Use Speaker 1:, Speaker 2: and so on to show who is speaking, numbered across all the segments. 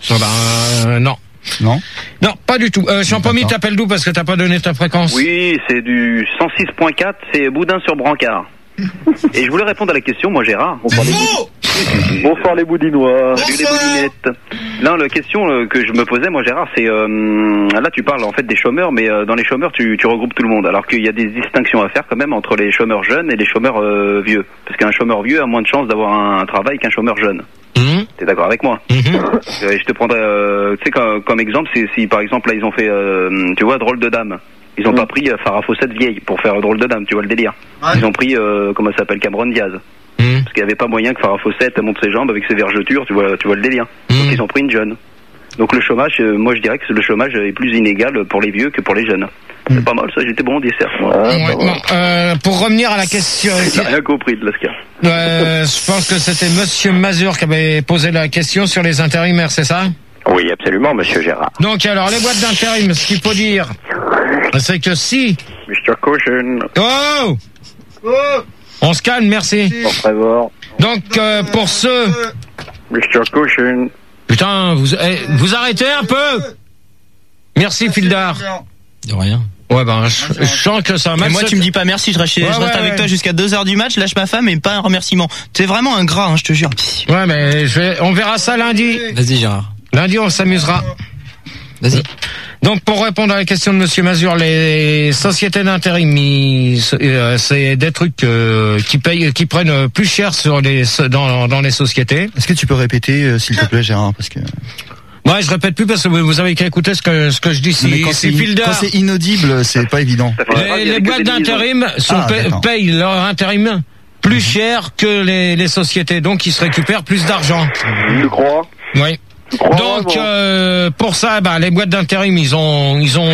Speaker 1: Non.
Speaker 2: Non,
Speaker 1: pas du tout. Champomy, t'appelles d'où parce que t'as pas donné ta fréquence?
Speaker 3: Oui, c'est du 106.4, c'est Boudin sur Brancard. Et je voulais répondre à la question, moi Gérard.
Speaker 4: Bonsoir les Boudinois.
Speaker 3: Salut les Boudinettes. Non, la question que je me posais, moi Gérard, c'est là tu parles en fait des chômeurs, mais dans les chômeurs tu regroupes tout le monde. Alors qu'il y a des distinctions à faire quand même entre les chômeurs jeunes et les chômeurs vieux. Parce qu'un chômeur vieux a moins de chances d'avoir un travail qu'un chômeur jeune. T'es d'accord avec moi? Je te prendrais, tu sais, comme exemple, si par exemple là ils ont fait, tu vois, Drôle de Dame. Ils ont pas pris Farah Fawcett vieille pour faire Drôle de Dame, tu vois le délire. Ils ont pris, comment ça s'appelle, Cameron Diaz. Parce qu'il n'y avait pas moyen que Farah Fawcett monte ses jambes avec ses vergetures, tu vois le délire. Donc ils ont pris une jeune. Donc le chômage, moi je dirais que le chômage est plus inégal pour les vieux que pour les jeunes. C'est pas mal ça, j'étais bon au dessert.
Speaker 1: Pour revenir à la question...
Speaker 3: J'ai rien compris de Lascar.
Speaker 1: Je pense que c'était Monsieur Mazur qui avait posé la question sur les intérimaires, c'est ça?
Speaker 4: Oui, absolument, Monsieur Gérard.
Speaker 1: Donc alors, les boîtes d'intérim, ce qu'il faut dire, c'est que si...
Speaker 4: Mr. Caution.
Speaker 1: Oh, on se calme, merci. Donc, pour ceux...
Speaker 4: Mr. Caution.
Speaker 1: Putain, vous arrêtez un peu. Merci, Fildar.
Speaker 2: de rien.
Speaker 1: Ouais, je sens que ça.
Speaker 5: Mais moi, tu me dis pas merci, je reste avec toi jusqu'à 2h du match, lâche ma femme et pas un remerciement. T'es vraiment un gras, je te jure.
Speaker 1: Ouais, mais on verra ça lundi.
Speaker 2: Vas-y, Gérard.
Speaker 1: Lundi, on s'amusera.
Speaker 2: Vas-y.
Speaker 1: Donc, pour répondre à la question de Monsieur Mazur, les sociétés d'intérim, c'est des trucs qui prennent plus cher dans les sociétés.
Speaker 2: Est-ce que tu peux répéter, s'il te plaît, Gérard, parce que...
Speaker 1: Ouais, je répète plus parce que vous avez qu'à écouter ce que je dis.
Speaker 2: Quand c'est inaudible, c'est pas évident.
Speaker 1: Les boîtes d'intérim payent leur intérim plus cher que les sociétés, donc ils se récupèrent plus d'argent.
Speaker 4: Tu crois?
Speaker 1: Oui. Donc pour ça, les boîtes d'intérim, ils ont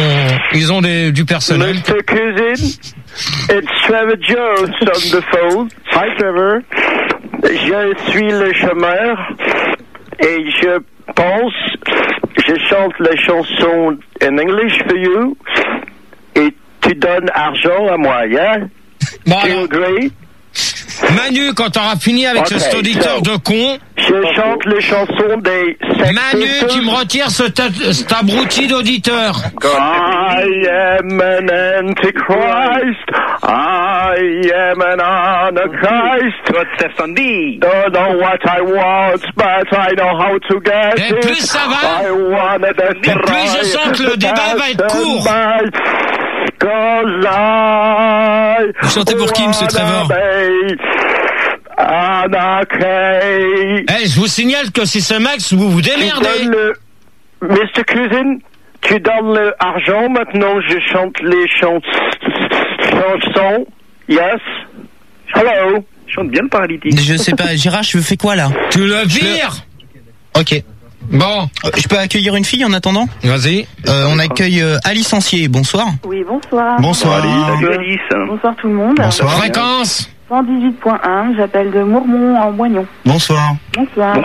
Speaker 1: du personnel.
Speaker 4: Mr. Cousin, it's Trevor Jones on the phone. Hi Trevor. Je suis le chômeur et je chante la chanson in English for you et tu donnes argent à moi, yeah?
Speaker 1: Bon,
Speaker 4: do you agree?
Speaker 1: Manu, quand t'auras fini avec cet auditeur de con,
Speaker 4: je chante les chansons des Sex
Speaker 1: Manu,
Speaker 4: Pistols.
Speaker 1: tu me retires cet abruti d'auditeur.
Speaker 4: I am an antichrist. I am an anarchist. Don't know what I want, but I know how to get
Speaker 1: Et
Speaker 4: it.
Speaker 1: plus ça va,
Speaker 4: I wanna
Speaker 1: et plus je sens que le débat va être court.
Speaker 5: Vous chantez pour qui, monsieur Trevor?
Speaker 1: Je vous signale que si c'est Max, vous vous démerdez.
Speaker 4: Mr. Cousin, tu donnes l'argent, maintenant je chante les chansons. Yes? Hello?
Speaker 3: Je chante bien le paralytique.
Speaker 5: Je sais pas, Gérard, je fais quoi là?
Speaker 1: Tu le vires.
Speaker 5: Ok.
Speaker 1: Bon.
Speaker 5: Je peux accueillir une fille en attendant?
Speaker 1: Vas-y.
Speaker 5: On accueille Alice Ancier, bonsoir.
Speaker 6: Oui, bonsoir.
Speaker 2: Bonsoir Alice.
Speaker 3: Salut Alice.
Speaker 6: Bonsoir tout le monde.
Speaker 2: Bonsoir.
Speaker 1: Fréquence
Speaker 6: 118.1, j'appelle de Mourmont en Moignon.
Speaker 2: Bonsoir.
Speaker 6: Bonsoir.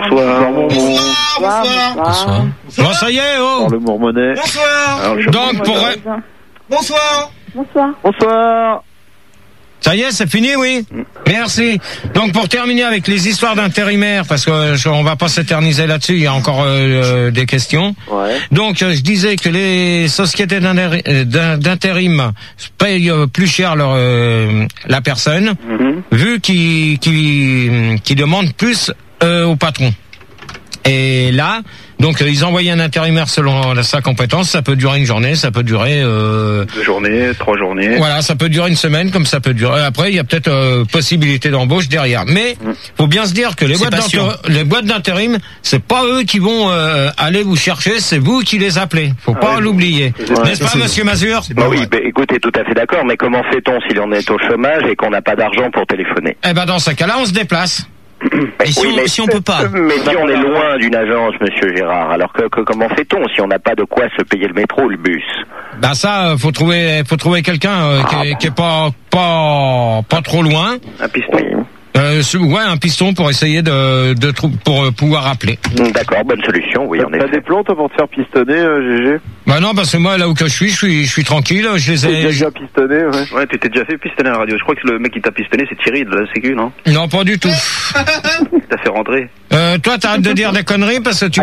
Speaker 5: Bonsoir.
Speaker 1: Bon, ça y est, oh.
Speaker 4: Le Mourmonnais.
Speaker 2: Bonsoir.
Speaker 1: Donc,
Speaker 2: Bonsoir.
Speaker 4: Bonsoir.
Speaker 1: ça y est, c'est fini, oui. Merci. Donc, pour terminer avec les histoires d'intérimaires, parce que on va pas s'éterniser là-dessus, il y a encore des questions.
Speaker 4: Ouais.
Speaker 1: Donc, je disais que les sociétés d'intérim payent plus cher la personne, vu qu'ils demandent plus au patron. Et là, donc ils envoyaient un intérimaire selon sa compétence. Ça peut durer une journée, ça peut durer
Speaker 3: 2 journées, 3 journées.
Speaker 1: Voilà, ça peut durer une semaine, comme ça peut durer. Après, il y a peut-être possibilité d'embauche derrière. Mais faut bien se dire que les boîtes d'intérim, c'est pas eux qui vont aller vous chercher, c'est vous qui les appelez. Faut pas l'oublier, n'est-ce pas, Monsieur Mazur?
Speaker 4: Oui, écoutez, tout à fait d'accord. Mais comment fait-on si l'on est au chômage et qu'on n'a pas d'argent pour téléphoner?
Speaker 1: Eh ben, dans ce cas-là, on se déplace.
Speaker 5: Et si on peut pas?
Speaker 4: Mais si on est loin d'une agence, Monsieur Gérard, alors comment fait-on si on n'a pas de quoi se payer le métro ou le bus?
Speaker 1: Ben ça, faut trouver quelqu'un qui est pas trop loin.
Speaker 3: Un piston.
Speaker 1: Ouais, un piston pour essayer pour pouvoir appeler.
Speaker 7: D'accord, bonne solution, oui, en effet.
Speaker 4: T'as des plans, toi, pour te faire pistonner, GG?
Speaker 1: Bah non, parce que moi, là où que je suis tranquille, je les ai...
Speaker 4: déjà pistonné, ouais.
Speaker 3: Ouais, tu t'es déjà fait pistonner à la radio. Je crois que le mec qui t'a pistonné, c'est Thierry de la Sécu, non?
Speaker 1: Non, pas du tout.
Speaker 3: T'as fait rentrer.
Speaker 1: Toi, t'arrêtes de dire des conneries parce que tu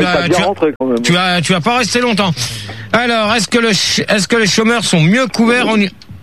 Speaker 1: vas pas rester longtemps. Alors, est-ce que les chômeurs sont mieux couverts
Speaker 6: en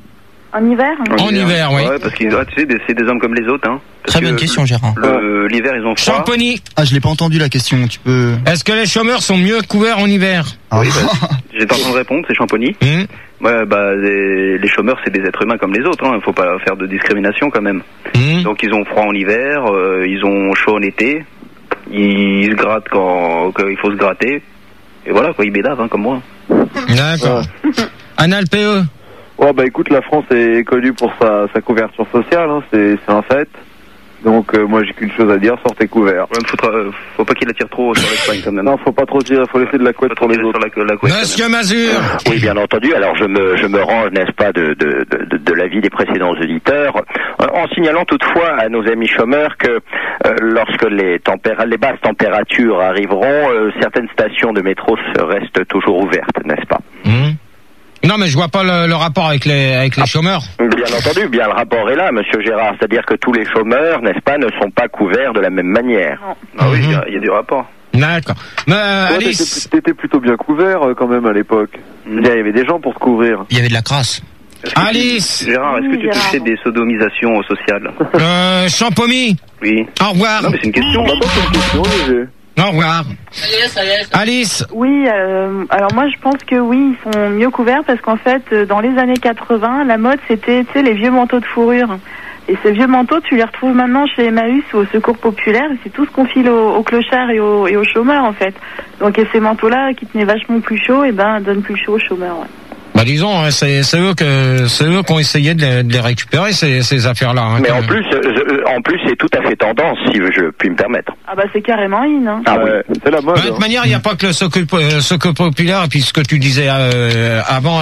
Speaker 6: hiver?
Speaker 1: En hiver, oui.
Speaker 3: Ouais, parce qu'ils, tu sais, c'est des hommes comme les autres, hein.
Speaker 5: Très bonne question, Gérard.
Speaker 3: L'hiver, ils ont froid.
Speaker 1: Champagny.
Speaker 2: Ah, je l'ai pas entendu la question, tu peux...
Speaker 1: Est-ce que les chômeurs sont mieux couverts en hiver?
Speaker 3: Oui, j'ai pas besoin de répondre, c'est Champagny. Ouais, bah, les chômeurs, c'est des êtres humains comme les autres, hein. Faut pas faire de discrimination, quand même. Donc, ils ont froid en hiver, ils ont chaud en été, ils se grattent quand il faut se gratter. Et voilà, quoi, ils bédavent, hein, comme moi.
Speaker 1: D'accord. Anal PE.
Speaker 4: Ouais, bah écoute, la France est connue pour sa couverture sociale, hein, c'est un fait. Donc moi j'ai qu'une chose à dire, sortez couverts.
Speaker 3: Ouais, faut pas qu'il attire trop sur l'Espagne quand même.
Speaker 4: Non, faut pas trop tirer, faut laisser de la couette pour les autres.
Speaker 3: La couette,
Speaker 1: Monsieur Mazur.
Speaker 7: Oui, bien entendu. Alors je me range, n'est-ce pas, de l'avis des précédents auditeurs, en signalant toutefois à nos amis chômeurs que lorsque les basses températures arriveront, certaines stations de métro restent toujours ouvertes, n'est-ce pas?
Speaker 1: Non, mais je vois pas le rapport avec les chômeurs.
Speaker 7: Bien entendu, bien le rapport est là, Monsieur Gérard. C'est-à-dire que tous les chômeurs, n'est-ce pas, ne sont pas couverts de la même manière.
Speaker 3: Ah oui, il y a du rapport.
Speaker 1: D'accord. Mais Alice,
Speaker 4: t'étais plutôt bien couvert quand même à l'époque. Il y avait des gens pour te couvrir.
Speaker 5: Il y avait de la crasse.
Speaker 1: Alice.
Speaker 3: Gérard, est-ce que tu touchais des sodomisations sociales?
Speaker 1: Champomy.
Speaker 3: Oui.
Speaker 1: Au revoir.
Speaker 3: Non, mais c'est une question.
Speaker 4: C'est une question, GG.
Speaker 1: Au revoir.
Speaker 6: Ça y est.
Speaker 1: Alice.
Speaker 6: Oui, alors moi je pense que oui, ils sont mieux couverts parce qu'en fait, dans les années 80, la mode c'était, tu sais, les vieux manteaux de fourrure. Et ces vieux manteaux, tu les retrouves maintenant chez Emmaüs ou au Secours Populaire, et c'est tout ce qu'on file aux clochards et aux chômeurs en fait. Donc et ces manteaux-là qui tenaient vachement plus chaud, et ben donnent plus chaud aux chômeurs. Ouais.
Speaker 1: Bah disons, hein, c'est eux qui ont essayé de les récupérer ces affaires-là. Hein,
Speaker 7: mais en plus, c'est tout à fait tendance, si je puis me permettre.
Speaker 6: Ah bah c'est carrément in. Hein.
Speaker 7: Ah oui,
Speaker 4: c'est la mode.
Speaker 1: De toute manière, il n'y a pas que le Secours Populaire, et puis ce que tu disais avant,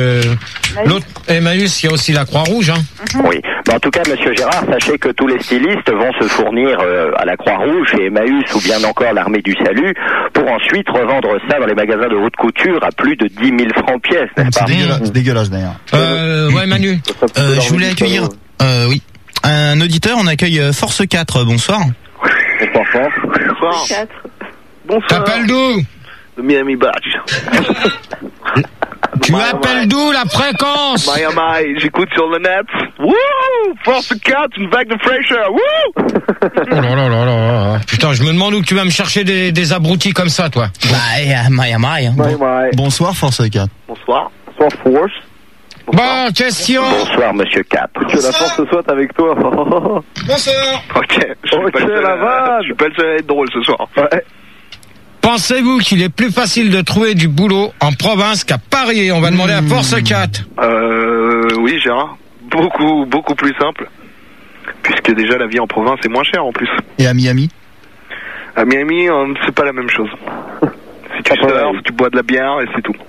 Speaker 1: l'autre Emmaüs, il y a aussi la Croix-Rouge. Hein.
Speaker 7: Oui. En tout cas, Monsieur Gérard, sachez que tous les stylistes vont se fournir à la Croix-Rouge, chez Emmaüs ou bien encore l'Armée du Salut, pour ensuite revendre ça dans les magasins de haute couture à plus de 10 000 francs pièce, n'est-ce pas?
Speaker 2: C'est dégueulasse d'ailleurs.
Speaker 1: Ouais, Manu.
Speaker 5: Je voulais accueillir, oui, un auditeur. On accueille Force 4. Bonsoir.
Speaker 7: Bonsoir.
Speaker 6: Bonsoir.
Speaker 3: Bonsoir.
Speaker 1: T'appelles d'où?
Speaker 3: De Miami Badge.
Speaker 1: Tu appelles d'où la fréquence?
Speaker 3: Miami, j'écoute sur le net. Wouh! Force 4, une vague de fraîcheur. Wouh!
Speaker 1: Oh là là là là. Putain, je me demande où tu vas me chercher des abrutis comme ça, toi.
Speaker 5: Bah, Miami. Hein.
Speaker 2: Bonsoir, Force 4.
Speaker 3: Bonsoir.
Speaker 4: Bonsoir, Force.
Speaker 1: Bon, question.
Speaker 7: Bonsoir, Monsieur 4.
Speaker 4: Que la force soit avec toi.
Speaker 1: Bonsoir.
Speaker 3: Ok,
Speaker 4: la vanne.
Speaker 3: Je suis pas le seul à être drôle ce soir.
Speaker 4: Ouais.
Speaker 1: Pensez-vous qu'il est plus facile de trouver du boulot en province qu'à Paris? On va demander à Force 4.
Speaker 8: Oui, Gérard. Beaucoup plus simple. Puisque déjà la vie en province est moins chère en plus.
Speaker 2: Et à Miami?
Speaker 8: À Miami, c'est pas la même chose. Si tu surfes, tu bois de la bière et c'est tout.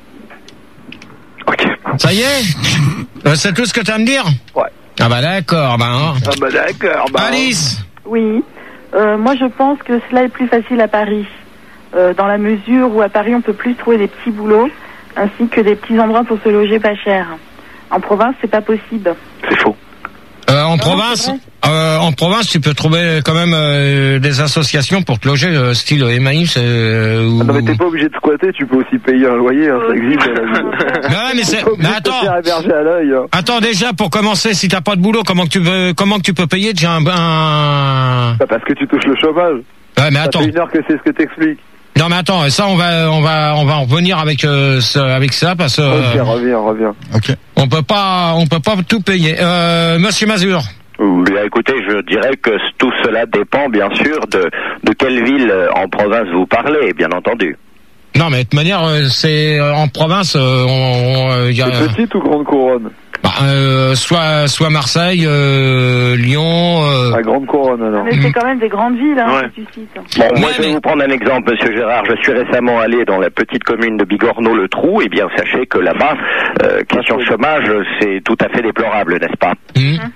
Speaker 8: Ok.
Speaker 1: Ça y est? C'est tout ce que tu as à me dire?
Speaker 8: Ouais.
Speaker 1: Ah bah d'accord,
Speaker 8: d'accord.
Speaker 1: Alice.
Speaker 6: Oui. Moi je pense que cela est plus facile à Paris. Dans la mesure où à Paris on peut plus trouver des petits boulots ainsi que des petits endroits pour se loger pas cher. En province c'est pas possible.
Speaker 8: C'est faux.
Speaker 1: En province, tu peux trouver quand même des associations pour te loger, style Emmaüs.
Speaker 4: Non mais t'es pas obligé de squatter, tu peux aussi payer un loyer, hein, ça existe.
Speaker 1: Mais attends.
Speaker 4: À l'œil, hein.
Speaker 1: Attends, déjà pour commencer, si t'as pas de boulot, comment que tu peux payer déjà un...
Speaker 4: Bah parce que tu touches le chômage.
Speaker 1: Ouais, mais attends.
Speaker 4: Ça fait une heure que c'est ce que t'expliques.
Speaker 1: Non mais attends, ça on va en revenir avec ça parce que
Speaker 4: reviens.
Speaker 2: OK.
Speaker 1: On peut pas tout payer. Monsieur Mazur.
Speaker 7: Bien, écoutez, je dirais que tout cela dépend bien sûr de quelle ville en province vous parlez, bien entendu.
Speaker 1: Non mais de toute manière, c'est en province, y a
Speaker 4: c'est petite ou grande couronne?
Speaker 1: Soit Marseille, Lyon.
Speaker 4: La grande couronne alors.
Speaker 6: Mais c'est quand même des grandes villes, hein,
Speaker 8: Ouais.
Speaker 6: que tu cites.
Speaker 7: Bon, moi je vais vous prendre un exemple, Monsieur Gérard. Je suis récemment allé dans la petite commune de Bigorneau-le-Trou. Eh bien, sachez que là-bas, question chômage, c'est tout à fait déplorable, n'est-ce pas?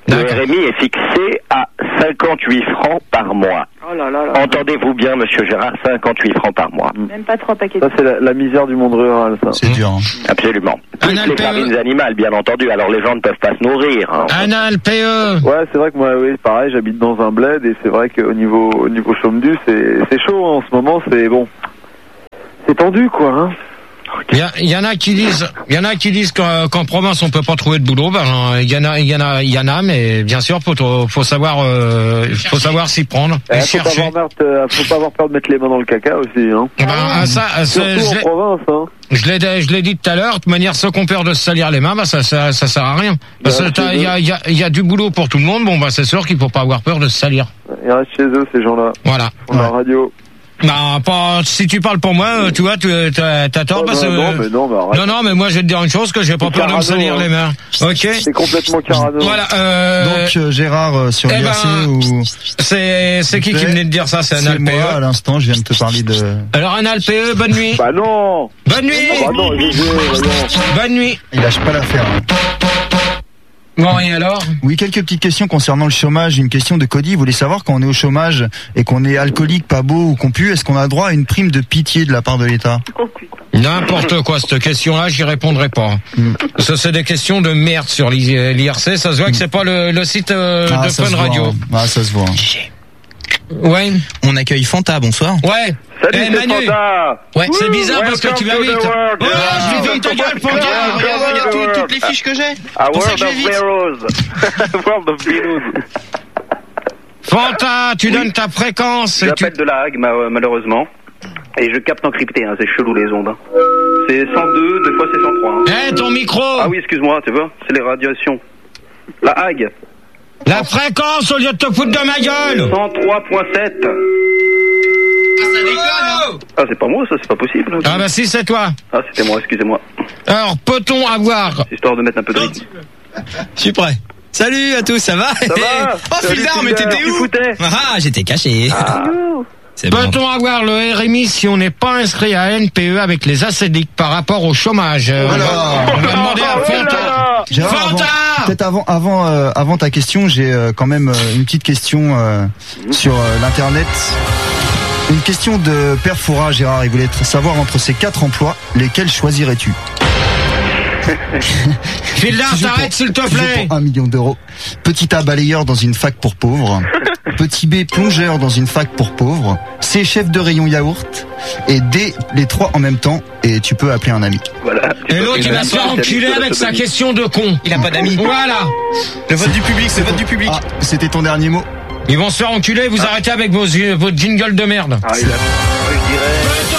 Speaker 7: Le RMI est fixé à 58 francs par mois.
Speaker 4: Oh là là là.
Speaker 7: Entendez-vous bien, monsieur Gérard, 58 francs par mois.
Speaker 6: Même pas 3 paquets.
Speaker 4: Ça, c'est la misère du monde rural, ça.
Speaker 2: C'est dur. Hein.
Speaker 7: Absolument. Plus les farines animales, bien entendu. Alors les gens ne peuvent pas se nourrir. Hein.
Speaker 1: Un ALPE.
Speaker 4: Ouais, c'est vrai que moi, oui, pareil, j'habite dans un bled et c'est vrai qu'au niveau chôme-du, c'est chaud hein, en ce moment, c'est bon. C'est tendu, quoi, hein.
Speaker 1: Il y en a qui disent qu'en province on peut pas trouver de boulot. Ben il y en a, mais bien sûr faut savoir s'y prendre. Et chercher.
Speaker 4: Faut pas avoir peur de mettre les mains dans le caca aussi, hein.
Speaker 1: Surtout
Speaker 4: en province, hein.
Speaker 1: Je l'ai dit tout à l'heure. De toute manière, ceux qui ont peur de se salir les mains, ça sert à rien. Parce que il y a du boulot pour tout le monde. Bon, c'est sûr qu'il faut pas avoir peur de se salir.
Speaker 4: Ils restent chez eux, ces gens-là.
Speaker 1: Voilà.
Speaker 4: On a la radio.
Speaker 1: Non, pas, si tu parles pour moi, tu vois, t'as tort parce que... Non, mais moi, je vais te dire une chose, que j'ai pas peur de me salir les mains. Ok?
Speaker 4: C'est complètement carano.
Speaker 1: Voilà,
Speaker 2: donc, Gérard, sur l'IRC ou...
Speaker 1: C'est qui venait de dire ça? C'est un ALPE.
Speaker 2: Moi, à l'instant, je viens de te parler de...
Speaker 1: Alors, un ALPE, bonne nuit.
Speaker 4: Bah non!
Speaker 1: Bonne nuit!
Speaker 4: Bah non,
Speaker 1: bonne nuit!
Speaker 2: Il lâche pas l'affaire.
Speaker 1: Bon, et alors?
Speaker 2: Oui, quelques petites questions concernant le chômage. Une question de Cody. Il voulait savoir, quand on est au chômage et qu'on est alcoolique, pas beau ou qu'on pue, est-ce qu'on a droit à une prime de pitié de la part de l'État?
Speaker 1: N'importe quoi, cette question-là, j'y répondrai pas. Ça, c'est des questions de merde sur l'IRC. Ça se voit que c'est pas le site de Fun Radio.
Speaker 2: Ah, ça se voit.
Speaker 1: Ouais.
Speaker 5: On accueille Fanta, bonsoir.
Speaker 1: Ouais.
Speaker 4: Salut,
Speaker 1: Manu.
Speaker 4: Fanta.
Speaker 1: Ouais, c'est bizarre parce que tu vas vite. Oh, je ferme ta gueule, Fanta.
Speaker 5: Regarde toutes les fiches que j'ai. Pour ça que je vais vite.
Speaker 4: World of Heroes.
Speaker 1: Fanta, tu donnes ta fréquence.
Speaker 3: J'appelle de la Hague, malheureusement. Et je capte encrypté, hein, c'est chelou les ondes. Hein. C'est 102, des fois c'est 103. Hein.
Speaker 1: Eh, ton micro.
Speaker 3: Ah oui, excuse-moi, tu vois, c'est les radiations. La Hague.
Speaker 1: La fréquence au lieu de te foutre de ma gueule.
Speaker 3: 103.7.
Speaker 1: Ah, ça déconne.
Speaker 3: Ah, c'est pas moi, ça, c'est pas possible.
Speaker 1: Ah bah si, c'est toi.
Speaker 3: Ah, c'était moi, excusez-moi.
Speaker 1: Alors, peut-on avoir...
Speaker 3: Histoire de mettre un peu de rythme.
Speaker 5: Je suis prêt. Salut à tous, ça va?
Speaker 3: Ça va?
Speaker 5: Oh, Fildar, mais t'étais où? Ah, j'étais caché.
Speaker 1: Peut-on avoir le RMI si on n'est pas inscrit à NPE avec les ACDIC par rapport au chômage? On va demander à Fanta.
Speaker 2: Gérard, peut-être avant ta question, j'ai quand même une petite question sur l'internet. Une question de Père Foura, Gérard. Il voulait savoir entre ces 4 emplois, lesquels choisirais-tu?
Speaker 1: Fildar, t'arrêtes s'il te plaît.
Speaker 2: Pour 1 million d'euros. Petit A, balayeur dans une fac pour pauvres. Petit B, plongeur dans une fac pour pauvres. C, chef de rayon yaourt. Et D, les 3 en même temps. Et tu peux appeler un ami.
Speaker 3: Voilà.
Speaker 1: Et l'autre, il va se faire enculer avec sa question de con.
Speaker 5: Il a pas d'amis.
Speaker 1: Voilà.
Speaker 5: Le vote du public, c'est le vote du public.
Speaker 2: Ah, c'était ton dernier mot?
Speaker 1: Ils vont se faire enculer, vous arrêtez avec vos jingles de merde.
Speaker 3: Ah, il a... je dirais...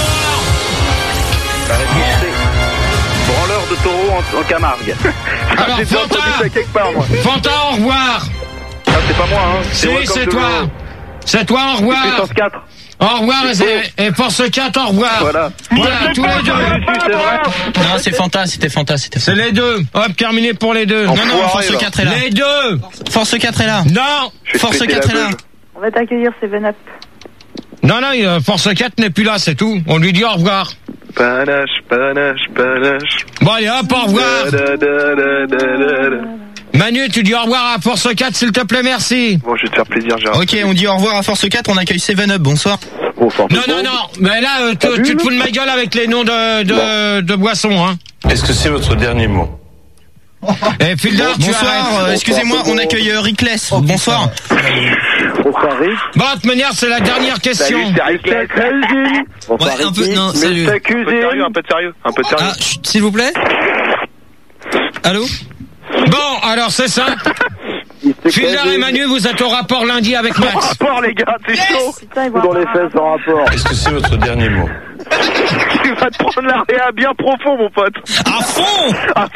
Speaker 3: Branleur de taureau en Camargue.
Speaker 1: Alors, Fanta, au revoir.
Speaker 3: Ah, c'est pas moi, hein.
Speaker 1: C'est toi. C'est toi, au revoir.
Speaker 3: Puissance 4.
Speaker 1: Au revoir, et Force 4, au revoir.
Speaker 3: Voilà,
Speaker 1: tous les deux.
Speaker 5: Non, c'est Fanta, c'était Fanta.
Speaker 1: C'est les deux. Hop, terminé pour les deux.
Speaker 5: Non, Force 4 est là.
Speaker 1: Les deux.
Speaker 5: Force 4 est là.
Speaker 1: Non.
Speaker 5: Force 4 est là.
Speaker 6: On va t'accueillir, Seven Up.
Speaker 1: Non, Force 4 n'est plus là, c'est tout. On lui dit au revoir.
Speaker 8: Panache.
Speaker 1: Bon, allez, hop, au revoir. Manu, tu dis au revoir à Force 4, s'il te plaît, merci.
Speaker 8: Bon, je vais te faire plaisir, Gérard.
Speaker 5: Ok, on dit au revoir à Force 4, on accueille 7up, bonsoir.
Speaker 1: Non, mais là, tu te fous de ma gueule avec les noms de boissons, hein.
Speaker 9: Est-ce que c'est votre dernier mot?
Speaker 1: Et Fildar,
Speaker 5: bonsoir, excusez-moi, on accueille Rickless, bonsoir.
Speaker 4: Bonsoir, Rick.
Speaker 1: Bon, de toute manière, c'est la dernière question.
Speaker 4: Salut, bonsoir,
Speaker 5: ouais, un peu, non, salut.
Speaker 8: Un peu de sérieux.
Speaker 5: Ah, s'il vous plaît. Allô?
Speaker 1: Bon, alors c'est ça. Fildar et Manu, vous êtes au rapport lundi avec Max.
Speaker 8: Au rapport, les gars, c'est chaud.
Speaker 4: Dans les fesses, en rapport.
Speaker 9: Est-ce que c'est votre dernier mot?
Speaker 8: Tu vas te prendre la réa bien profond, mon pote.
Speaker 5: À fond.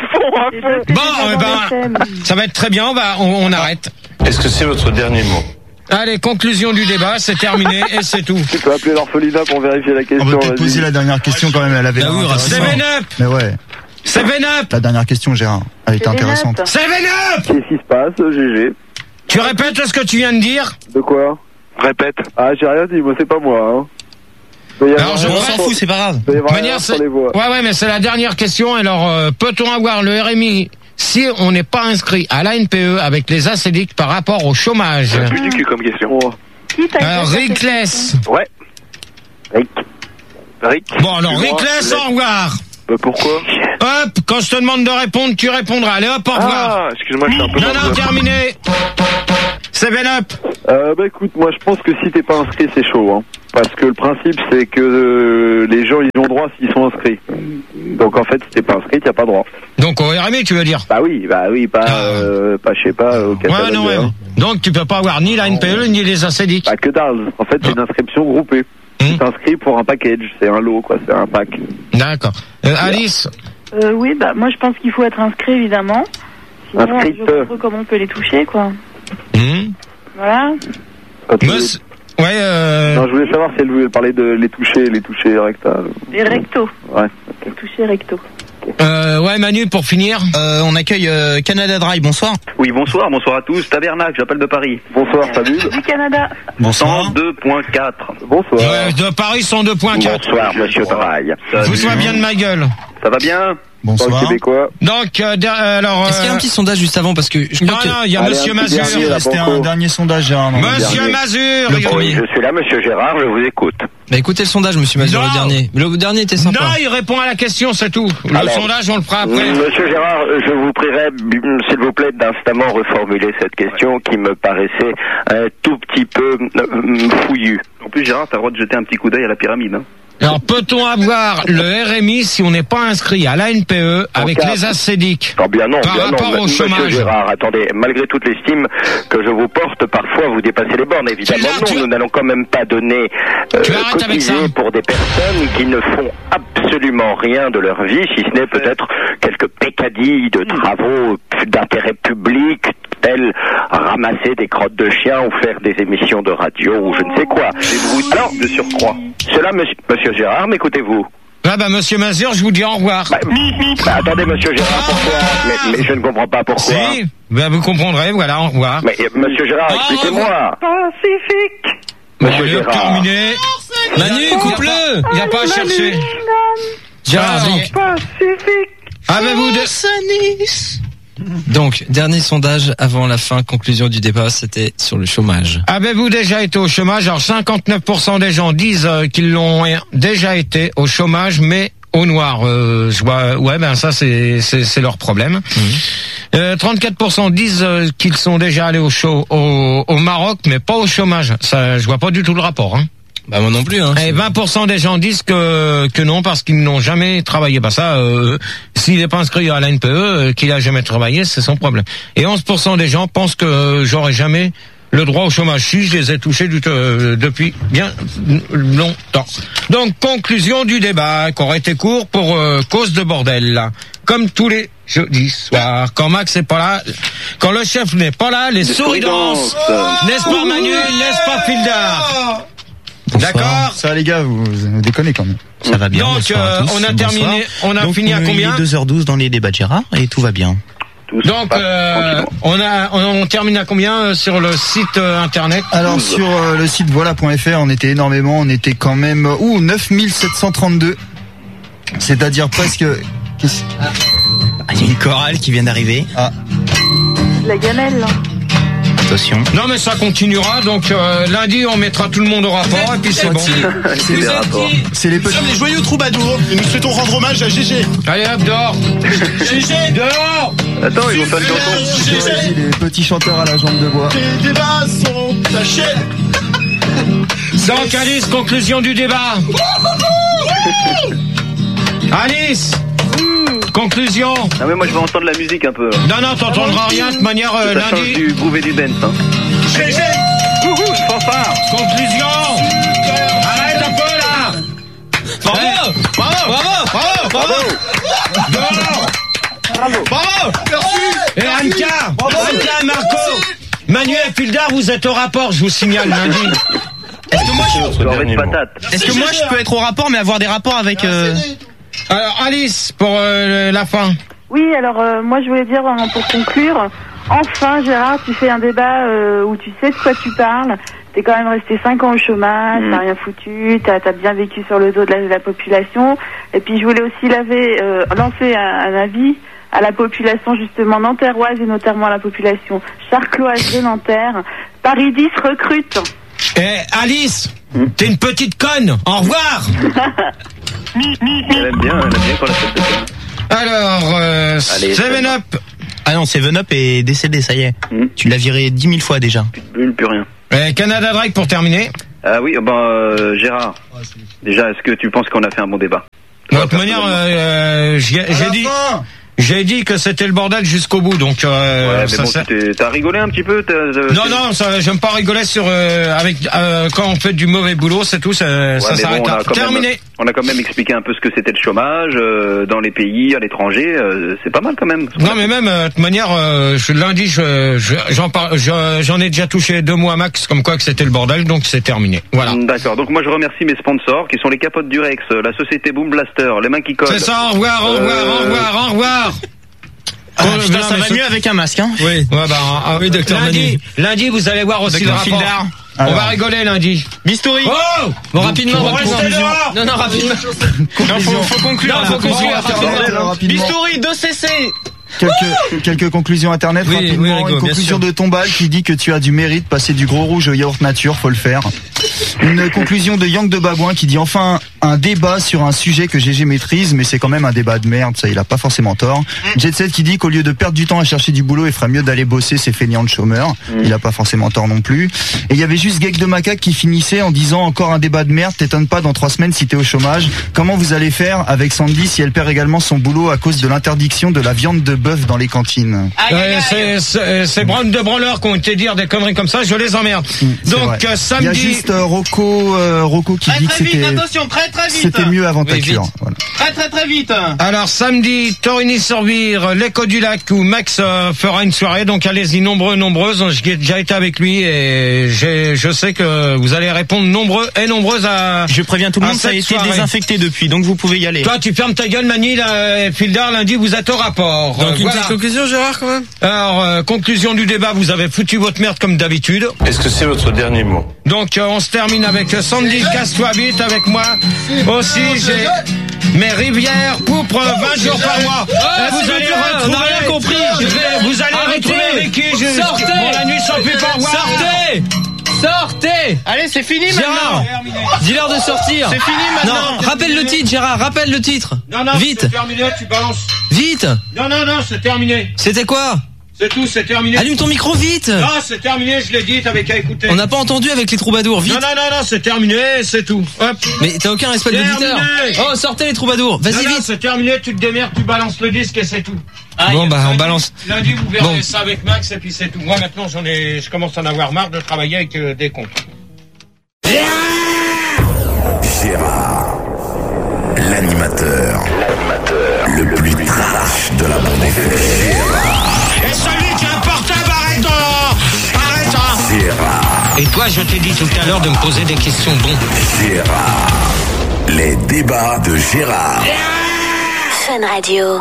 Speaker 1: Bon, ça va être très bien, on arrête.
Speaker 9: Est-ce que c'est votre dernier mot?
Speaker 1: Allez, conclusion du débat, c'est terminé et c'est tout.
Speaker 4: Tu peux appeler l'orphelinat pour vérifier la question.
Speaker 2: On va peut-être poser la dernière question quand même, elle avait...
Speaker 1: Seven Up.
Speaker 2: Mais ouais.
Speaker 1: Seven Up.
Speaker 2: La dernière question, Gérard, elle était intéressante.
Speaker 1: Seven Up.
Speaker 4: Qu'est-ce qui se passe, GG?
Speaker 1: Tu répètes ce que tu viens de dire?
Speaker 4: De quoi?
Speaker 8: Répète.
Speaker 4: Ah, j'ai rien dit, moi c'est pas moi, hein.
Speaker 5: Alors on s'en fout, c'est pas grave.
Speaker 1: Ouais, mais c'est la dernière question. Alors, peut-on avoir le RMI si on n'est pas inscrit à l'ANPE avec les assédiques par rapport au chômage?
Speaker 8: C'est plus du cul comme question.
Speaker 1: Rickless.
Speaker 8: Ouais. Rick.
Speaker 1: Bon, alors, Rickless, au revoir.
Speaker 8: Pourquoi?
Speaker 1: Hop, quand je te demande de répondre, tu répondras. Allez, hop, au revoir.
Speaker 8: Ah, excuse-moi, je suis un peu...
Speaker 1: Non, terminé. 7-Up.
Speaker 10: Écoute, moi, je pense que si t'es pas inscrit, c'est chaud, hein. Parce que le principe, c'est que les gens, ils ont droit s'ils sont inscrits. Donc, en fait, si t'es pas inscrit, t'as pas droit.
Speaker 1: Donc, au RMI, tu veux dire?
Speaker 10: Bah oui, pas, je sais pas, au
Speaker 1: Ouais, non, ouais. Donc, tu peux pas avoir ni la NPE, ni les assédiques.
Speaker 10: Bah, que dalle. En fait, c'est une inscription groupée. Tu t'inscris pour un package, c'est un lot, quoi, c'est un pack.
Speaker 1: D'accord. Alice?
Speaker 6: Oui, bah, moi, je pense qu'il faut être inscrit, évidemment. Sinon, je vois pas trop comment on peut les toucher, quoi. Voilà.
Speaker 10: Non, je voulais savoir si elle voulait parler de les toucher rectales.
Speaker 6: Les rectos.
Speaker 10: Ouais.
Speaker 6: Les toucher recto.
Speaker 1: Ouais, Manu, pour finir.
Speaker 5: On accueille Canada Dry, bonsoir.
Speaker 3: Oui, bonsoir à tous. Tabernacle, j'appelle de Paris.
Speaker 10: Bonsoir, salut.
Speaker 6: Du Canada.
Speaker 5: Bonsoir.
Speaker 3: 102.4.
Speaker 10: Bonsoir.
Speaker 1: De Paris, 102.4.
Speaker 7: Bonsoir, monsieur Dry.
Speaker 1: Vous soyez bien de ma gueule.
Speaker 3: Ça va bien?
Speaker 2: Bonsoir.
Speaker 10: Québécois.
Speaker 1: Donc, alors...
Speaker 5: Est-ce qu'il y a un petit sondage juste avant? Parce que je
Speaker 1: non, il y a Monsieur Mazur.
Speaker 2: C'était un dernier sondage, Gérard.
Speaker 1: Monsieur Mazur.
Speaker 7: Oui, je suis là, monsieur Gérard, je vous écoute.
Speaker 5: Bah écoutez le sondage, monsieur Mazur, le dernier. Le dernier était sympa.
Speaker 1: Non, il répond à la question, c'est tout. Le sondage, on le fera après.
Speaker 7: Monsieur Gérard, je vous prierai, s'il vous plaît, d'instamment reformuler cette question qui me paraissait un tout petit peu fouillue.
Speaker 3: En plus, Gérard, t'as le droit de jeter un petit coup d'œil à la pyramide, hein.
Speaker 1: Alors, peut-on avoir le RMI si on n'est pas inscrit à l'ANPE avec les assédiques?
Speaker 7: Bien non,
Speaker 1: par rapport au
Speaker 7: monsieur
Speaker 1: chômage.
Speaker 7: Gérard, attendez, malgré toute l'estime que je vous porte, parfois vous dépassez les bornes. Évidemment, nous n'allons quand même pas donner cotiser pour des personnes qui ne font absolument rien de leur vie, si ce n'est peut-être quelques peccadilles de travaux d'intérêt public, tels ramasser des crottes de chiens ou faire des émissions de radio ou je ne sais quoi.
Speaker 3: Des brouteurs de surcroît.
Speaker 7: Cela, monsieur Gérard, m'écoutez-vous?
Speaker 1: Ah bah monsieur Mazur, je vous dis au revoir.
Speaker 7: Attendez monsieur Gérard, pourquoi mais je ne comprends pas pourquoi.
Speaker 1: Si, bah vous comprendrez, voilà, au revoir.
Speaker 7: Mais monsieur Gérard, expliquez-moi.
Speaker 6: Pacifique.
Speaker 7: Monsieur Gérard.
Speaker 1: Terminé.
Speaker 5: Manu, coupe-le.
Speaker 1: Il n'y a pas à chercher.
Speaker 5: Gérard, donc.
Speaker 6: Pacifique.
Speaker 1: Avez-vous
Speaker 5: Donc, dernier sondage avant la fin, conclusion du débat, c'était sur le chômage.
Speaker 1: Avez-vous déjà été au chômage? Alors 59% des gens disent qu'ils l'ont déjà été au chômage, mais au noir. Ouais, ben ça c'est leur problème. 34% disent qu'ils sont déjà allés au Maroc, mais pas au chômage. Ça, je vois pas du tout le rapport, hein.
Speaker 5: Bah moi non plus, hein.
Speaker 1: Et 20% des gens disent que non parce qu'ils n'ont jamais travaillé. Bah ça, s'il n'est pas inscrit à l'ANPE, qu'il a jamais travaillé, c'est son problème. Et 11% des gens pensent que j'aurais jamais le droit au chômage. Si, je les ai touchés depuis bien longtemps. Donc conclusion du débat, qui aurait été court pour cause de bordel. Comme tous les jeudis soirs, quand Max n'est pas là, quand le chef n'est pas là, les souris dansent. N'est-ce pas Manu, n'est-ce pas Fildar? D'accord.
Speaker 2: Ça les gars, vous déconnez quand même.
Speaker 5: Ça va bien.
Speaker 1: Donc on a terminé, on a fini à combien?
Speaker 5: Il est 2h12 dans les débats de Gérard et tout va bien.
Speaker 1: Donc on termine à combien sur le site internet?
Speaker 2: Alors sur le site voilà.fr, on était énormément, on était quand même 9732. C'est-à-dire presque
Speaker 5: il y a une chorale qui vient d'arriver.
Speaker 6: Ah. La gamelle là.
Speaker 5: Attention.
Speaker 1: Non mais ça continuera, donc lundi on mettra tout le monde au rapport et puis c'est bon.
Speaker 10: C'est les rapports.
Speaker 2: C'est les
Speaker 11: Nous sommes les joyeux troubadours et nous souhaitons rendre hommage à GG.
Speaker 1: Allez hop, dehors.
Speaker 11: GG,
Speaker 3: dehors. Attends, ils vont faire une chanson.
Speaker 2: Les petits chanteurs à la jambe de bois.
Speaker 11: Les débats sont tachés.
Speaker 1: Donc Alice, conclusion du débat. Alice, conclusion.
Speaker 3: Non mais moi je vais entendre la musique un peu.
Speaker 1: Non, t'entendras rien de manière
Speaker 3: ça
Speaker 1: lundi.
Speaker 3: change du groove et du dance. Hein.
Speaker 11: GG.
Speaker 3: Fanfare.
Speaker 1: Conclusion. Arrête un peu là.
Speaker 11: Bravo.
Speaker 1: Bravo. Merci. Et Anka et Marco. Manu et Fildar, vous êtes au rapport, je vous signale lundi.
Speaker 5: Est-ce que moi je peux être au rapport mais avoir des rapports avec
Speaker 1: Alors Alice, pour la fin.
Speaker 6: Oui, alors moi je voulais dire pour conclure, enfin Gérard, tu fais un débat où tu sais de quoi tu parles. T'es quand même resté 5 ans au chômage, t'as rien foutu, t'as bien vécu sur le dos de la population. Et puis je voulais aussi lancer un avis à la population justement nanterroise et notamment à la population charcloise de Nanterre. Paris 10 recrute.
Speaker 1: Alice, t'es une petite conne. Au revoir.
Speaker 3: Elle aime bien quand la fête de conne.
Speaker 1: Alors,
Speaker 3: Allez,
Speaker 1: 7-Up.
Speaker 5: Ah non, 7-Up est décédé, ça y est. Tu l'as viré 10 000 fois déjà.
Speaker 3: Plus rien.
Speaker 1: Canada Drake pour terminer.
Speaker 3: Ah oui, Gérard. Déjà, est-ce que tu penses qu'on a fait un bon débat?
Speaker 1: De toute manière, j'ai dit que c'était le bordel jusqu'au bout, donc
Speaker 3: ouais, mais bon, t'as rigolé un petit peu.
Speaker 1: Non, j'aime pas rigoler sur quand on fait du mauvais boulot, c'est tout. Ça s'arrête là. Terminé.
Speaker 3: On a quand même expliqué un peu ce que c'était le chômage dans les pays, à l'étranger. C'est pas mal quand même.
Speaker 1: Non, mais même de toute manière, lundi, j'en ai déjà touché 2 mois max, comme quoi que c'était le bordel, donc c'est terminé. Voilà.
Speaker 3: D'accord. Donc moi je remercie mes sponsors, qui sont les capotes Durex, la société Boom Blaster, les mains qui collent.
Speaker 1: C'est ça. Au revoir.
Speaker 5: Putain, ça va mieux avec un masque, hein.
Speaker 1: Oui. Ouais, oui, docteur Manu. Lundi, vous allez voir aussi le rapport. On va rigoler lundi.
Speaker 5: Bistouri.
Speaker 1: Oh!
Speaker 5: Bon, rapidement, conclusion. Non, rapidement.
Speaker 1: Non, faut conclure.
Speaker 5: Bistouri, 2 CC.
Speaker 2: Quelques conclusions internet rapidement.
Speaker 1: Rigo,
Speaker 2: une conclusion de Tombal qui dit que tu as du mérite, passer du gros rouge au yaourt nature, faut le faire. Une conclusion de Yang de Babouin qui dit enfin un débat sur un sujet que GG maîtrise, mais c'est quand même un débat de merde, ça il a pas forcément tort. Jet Set qui dit qu'au lieu de perdre du temps à chercher du boulot, il ferait mieux d'aller bosser ces feignants de chômeurs. Il a pas forcément tort non plus. Et il y avait juste Geek de Macaque qui finissait en disant encore un débat de merde, t'étonnes pas dans 3 semaines si t'es au chômage. Comment vous allez faire avec Sandy si elle perd également son boulot à cause de l'interdiction de la viande de bœuf dans les cantines?
Speaker 1: C'est Brown de branleurs qui ont été dire des conneries comme ça, je les emmerde. Donc samedi.
Speaker 2: Il y a juste Rocco qui dit que c'était mieux avant ta cure. Voilà.
Speaker 5: Très vite.
Speaker 1: Alors samedi, Torigny-sur-Vire, l'Écho du Lac où Max fera une soirée, donc allez-y nombreuses. J'ai déjà été avec lui et je sais que vous allez répondre nombreuses à.
Speaker 5: Je préviens tout le monde, ça a été désinfecté depuis, donc vous pouvez y aller.
Speaker 1: Toi, tu fermes ta gueule, Mani, Fildar, lundi, vous êtes au rapport.
Speaker 12: Donc une petite conclusion, Gérard, quand même.
Speaker 1: Alors, conclusion du débat, vous avez foutu votre merde comme d'habitude.
Speaker 9: Est-ce que c'est votre dernier mot?
Speaker 1: Donc, on se termine avec Sandy, casse-toi vite avec moi. Aussi, j'ai mes rivières pourpres 20 jours par mois. Vous allez retrouver.
Speaker 5: On n'a rien compris.
Speaker 1: Vous allez retrouver Ricky.
Speaker 5: Sortez.
Speaker 1: Bon, la nuit sans plus par mois.
Speaker 5: Sortez. Allez, c'est fini
Speaker 12: Gérard,
Speaker 5: maintenant.
Speaker 12: dis-leur de sortir.
Speaker 5: C'est fini maintenant.
Speaker 12: Non, rappelle le titre, Gérard, rappelle le titre.
Speaker 1: Non,
Speaker 12: vite.
Speaker 1: C'est terminé, tu balances.
Speaker 12: Vite.
Speaker 1: Non, c'est terminé.
Speaker 12: C'était quoi?
Speaker 1: C'est tout, c'est terminé.
Speaker 12: Allume ton micro vite.
Speaker 1: Non, c'est terminé, je l'ai dit, t'avais qu'à écouter.
Speaker 12: On n'a pas entendu avec les troubadours, vite.
Speaker 1: Non, c'est terminé, c'est tout. Hop.
Speaker 12: Mais t'as aucun respect de l'auditeur. Oh, sortez les troubadours, vas-y vite.
Speaker 1: C'est terminé, tu te démerdes, tu balances le disque et c'est tout.
Speaker 12: Bon, on balance.
Speaker 1: Lundi, vous verrez ça avec Max et puis c'est tout. Moi, maintenant, je commence à en avoir marre de travailler avec des comptes.
Speaker 13: Gérard, l'animateur le plus trash de la bande FM.
Speaker 1: Et celui qui a un portable, arrête.
Speaker 13: Gérard.
Speaker 1: Et toi, je t'ai dit tout à l'heure de me poser des questions
Speaker 13: Gérard. Les débats de Gérard.
Speaker 14: Fun Radio.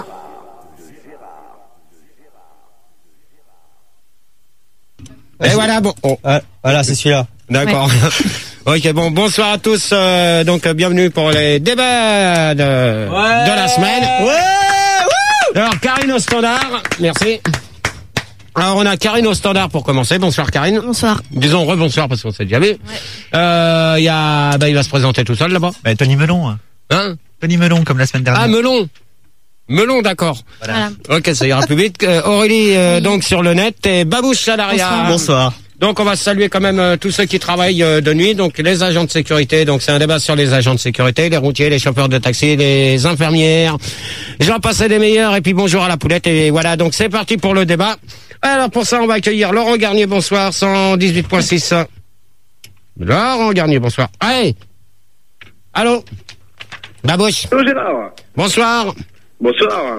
Speaker 1: Et voilà, bon.
Speaker 12: Voilà, c'est celui-là.
Speaker 1: D'accord. Ouais. Ok, bonsoir à tous. Donc, bienvenue pour les débats de la semaine. Alors, Karine au standard. Merci. Alors, on a Karine au standard pour commencer. Bonsoir, Karine.
Speaker 15: Bonsoir.
Speaker 1: Disons rebonsoir parce qu'on s'est déjà vu. Ouais. Il va se présenter tout seul là-bas.
Speaker 16: Tony Melon.
Speaker 1: Hein?
Speaker 16: Tony Melon, comme la semaine dernière.
Speaker 1: Ah, Melon, d'accord.
Speaker 15: Voilà.
Speaker 1: Ok, ça ira plus vite. Aurélie, donc, sur le net, et Babouche à l'arrière.
Speaker 16: Bonsoir.
Speaker 1: Donc, on va saluer quand même tous ceux qui travaillent de nuit, donc les agents de sécurité. Donc, c'est un débat sur les agents de sécurité, les routiers, les chauffeurs de taxi, les infirmières. J'en passais des meilleurs. Et puis, bonjour à la poulette. Et voilà, donc c'est parti pour le débat. Alors, pour ça, on va accueillir Laurent Garnier. Bonsoir, 118.6. Laurent Garnier, bonsoir. Allez. Allô. Babouche.
Speaker 17: Allô, Gérard.
Speaker 1: Bonsoir.
Speaker 17: Bonsoir.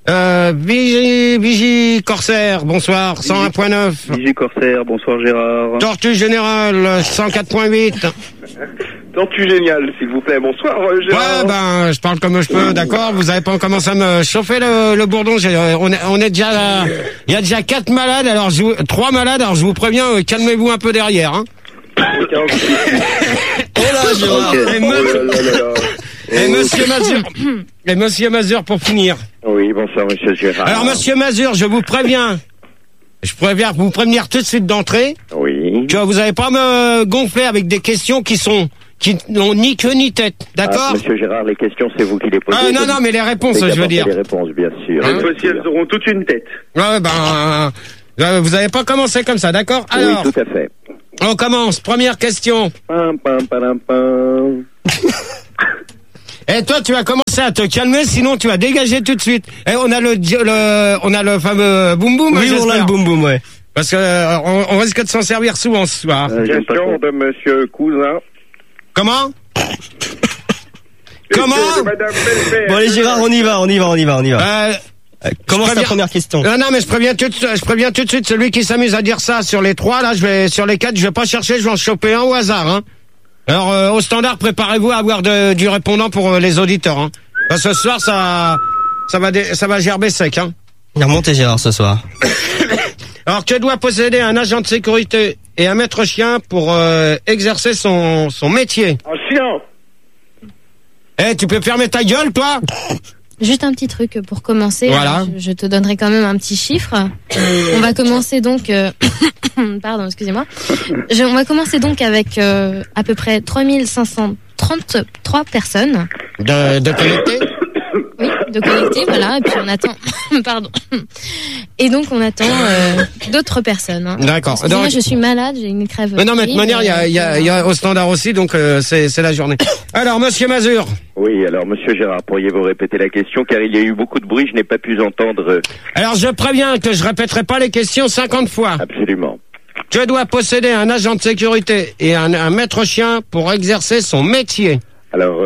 Speaker 1: Vigie Corsaire, bonsoir, 101.9.
Speaker 17: Vigie Corsaire, bonsoir Gérard.
Speaker 1: Tortue Générale, 104.8.
Speaker 17: Tortue Géniale, s'il vous plaît, bonsoir Gérard.
Speaker 1: Ouais, je parle comme je peux, d'accord. Vous avez pas commencé à me chauffer le bourdon. On est déjà là. Il y a déjà 4 malades, 3 malades, alors je vous préviens, calmez-vous un peu derrière, hein.
Speaker 17: Oh
Speaker 1: là, Gérard.
Speaker 17: Okay.
Speaker 1: Et Monsieur Mazur pour finir.
Speaker 17: Oui,
Speaker 7: bonsoir, monsieur Gérard.
Speaker 1: Alors, monsieur Mazur, je vous préviens. Je préviens vous prévenir tout de suite d'entrée.
Speaker 7: Oui.
Speaker 1: Que vous n'allez pas me gonfler avec des questions qui n'ont ni queue ni tête. D'accord?
Speaker 7: Monsieur Gérard, les questions, c'est vous qui les posez.
Speaker 1: Non, mais les réponses, je veux dire.
Speaker 7: Les réponses, bien sûr.
Speaker 17: Cette fois-ci, elles auront toute une tête.
Speaker 1: Ouais, vous n'avez pas commencé comme ça, d'accord? Alors,
Speaker 7: oui, tout à fait.
Speaker 1: On commence. Première question.
Speaker 7: Pam, pam, pam, pam.
Speaker 1: Et toi, tu vas commencer à te calmer, sinon tu vas dégager tout de suite. Et on a le fameux boum boum.
Speaker 15: Oui, on a le boum boum, ouais.
Speaker 1: Parce que on risque de s'en servir souvent ce soir.
Speaker 17: Question de monsieur Cousin.
Speaker 1: Comment? Comment?
Speaker 15: Bon allez Gérard, on y va. Commence ta première question.
Speaker 1: Non, mais je préviens tout de suite celui qui s'amuse à dire ça sur les 3, là, sur les 4, je vais pas chercher, je vais en choper un au hasard, hein. Alors, au standard, préparez-vous à avoir du répondant pour les auditeurs, hein. Parce que ce soir, ça va gerber sec, hein.
Speaker 15: Il est remonté Gérard ce soir.
Speaker 1: Alors, que doit posséder un agent de sécurité et un maître chien pour exercer son métier?
Speaker 17: Un chien.
Speaker 1: Tu peux fermer ta gueule, toi?
Speaker 18: Juste un petit truc pour commencer.
Speaker 1: Voilà.
Speaker 18: Je te donnerai quand même un petit chiffre. On va commencer donc... Pardon, excusez-moi. On va commencer donc avec à peu près 3533 personnes.
Speaker 1: De connectés?
Speaker 18: Oui, de connectés, voilà. Et puis on attend... Pardon. Et donc on attend d'autres personnes. Hein.
Speaker 1: D'accord.
Speaker 18: Donc, moi je suis malade, j'ai une crève.
Speaker 1: Mais non, mais de toute manière, il y a au standard aussi, donc c'est la journée. Alors, monsieur Mazur.
Speaker 7: Oui, alors monsieur Gérard, pourriez-vous répéter la question, car il y a eu beaucoup de bruit, je n'ai pas pu entendre...
Speaker 1: Alors, je préviens que je répéterai pas les questions 50 fois.
Speaker 7: Absolument.
Speaker 1: Que doit posséder un agent de sécurité et un maître chien pour exercer son métier?
Speaker 7: Alors,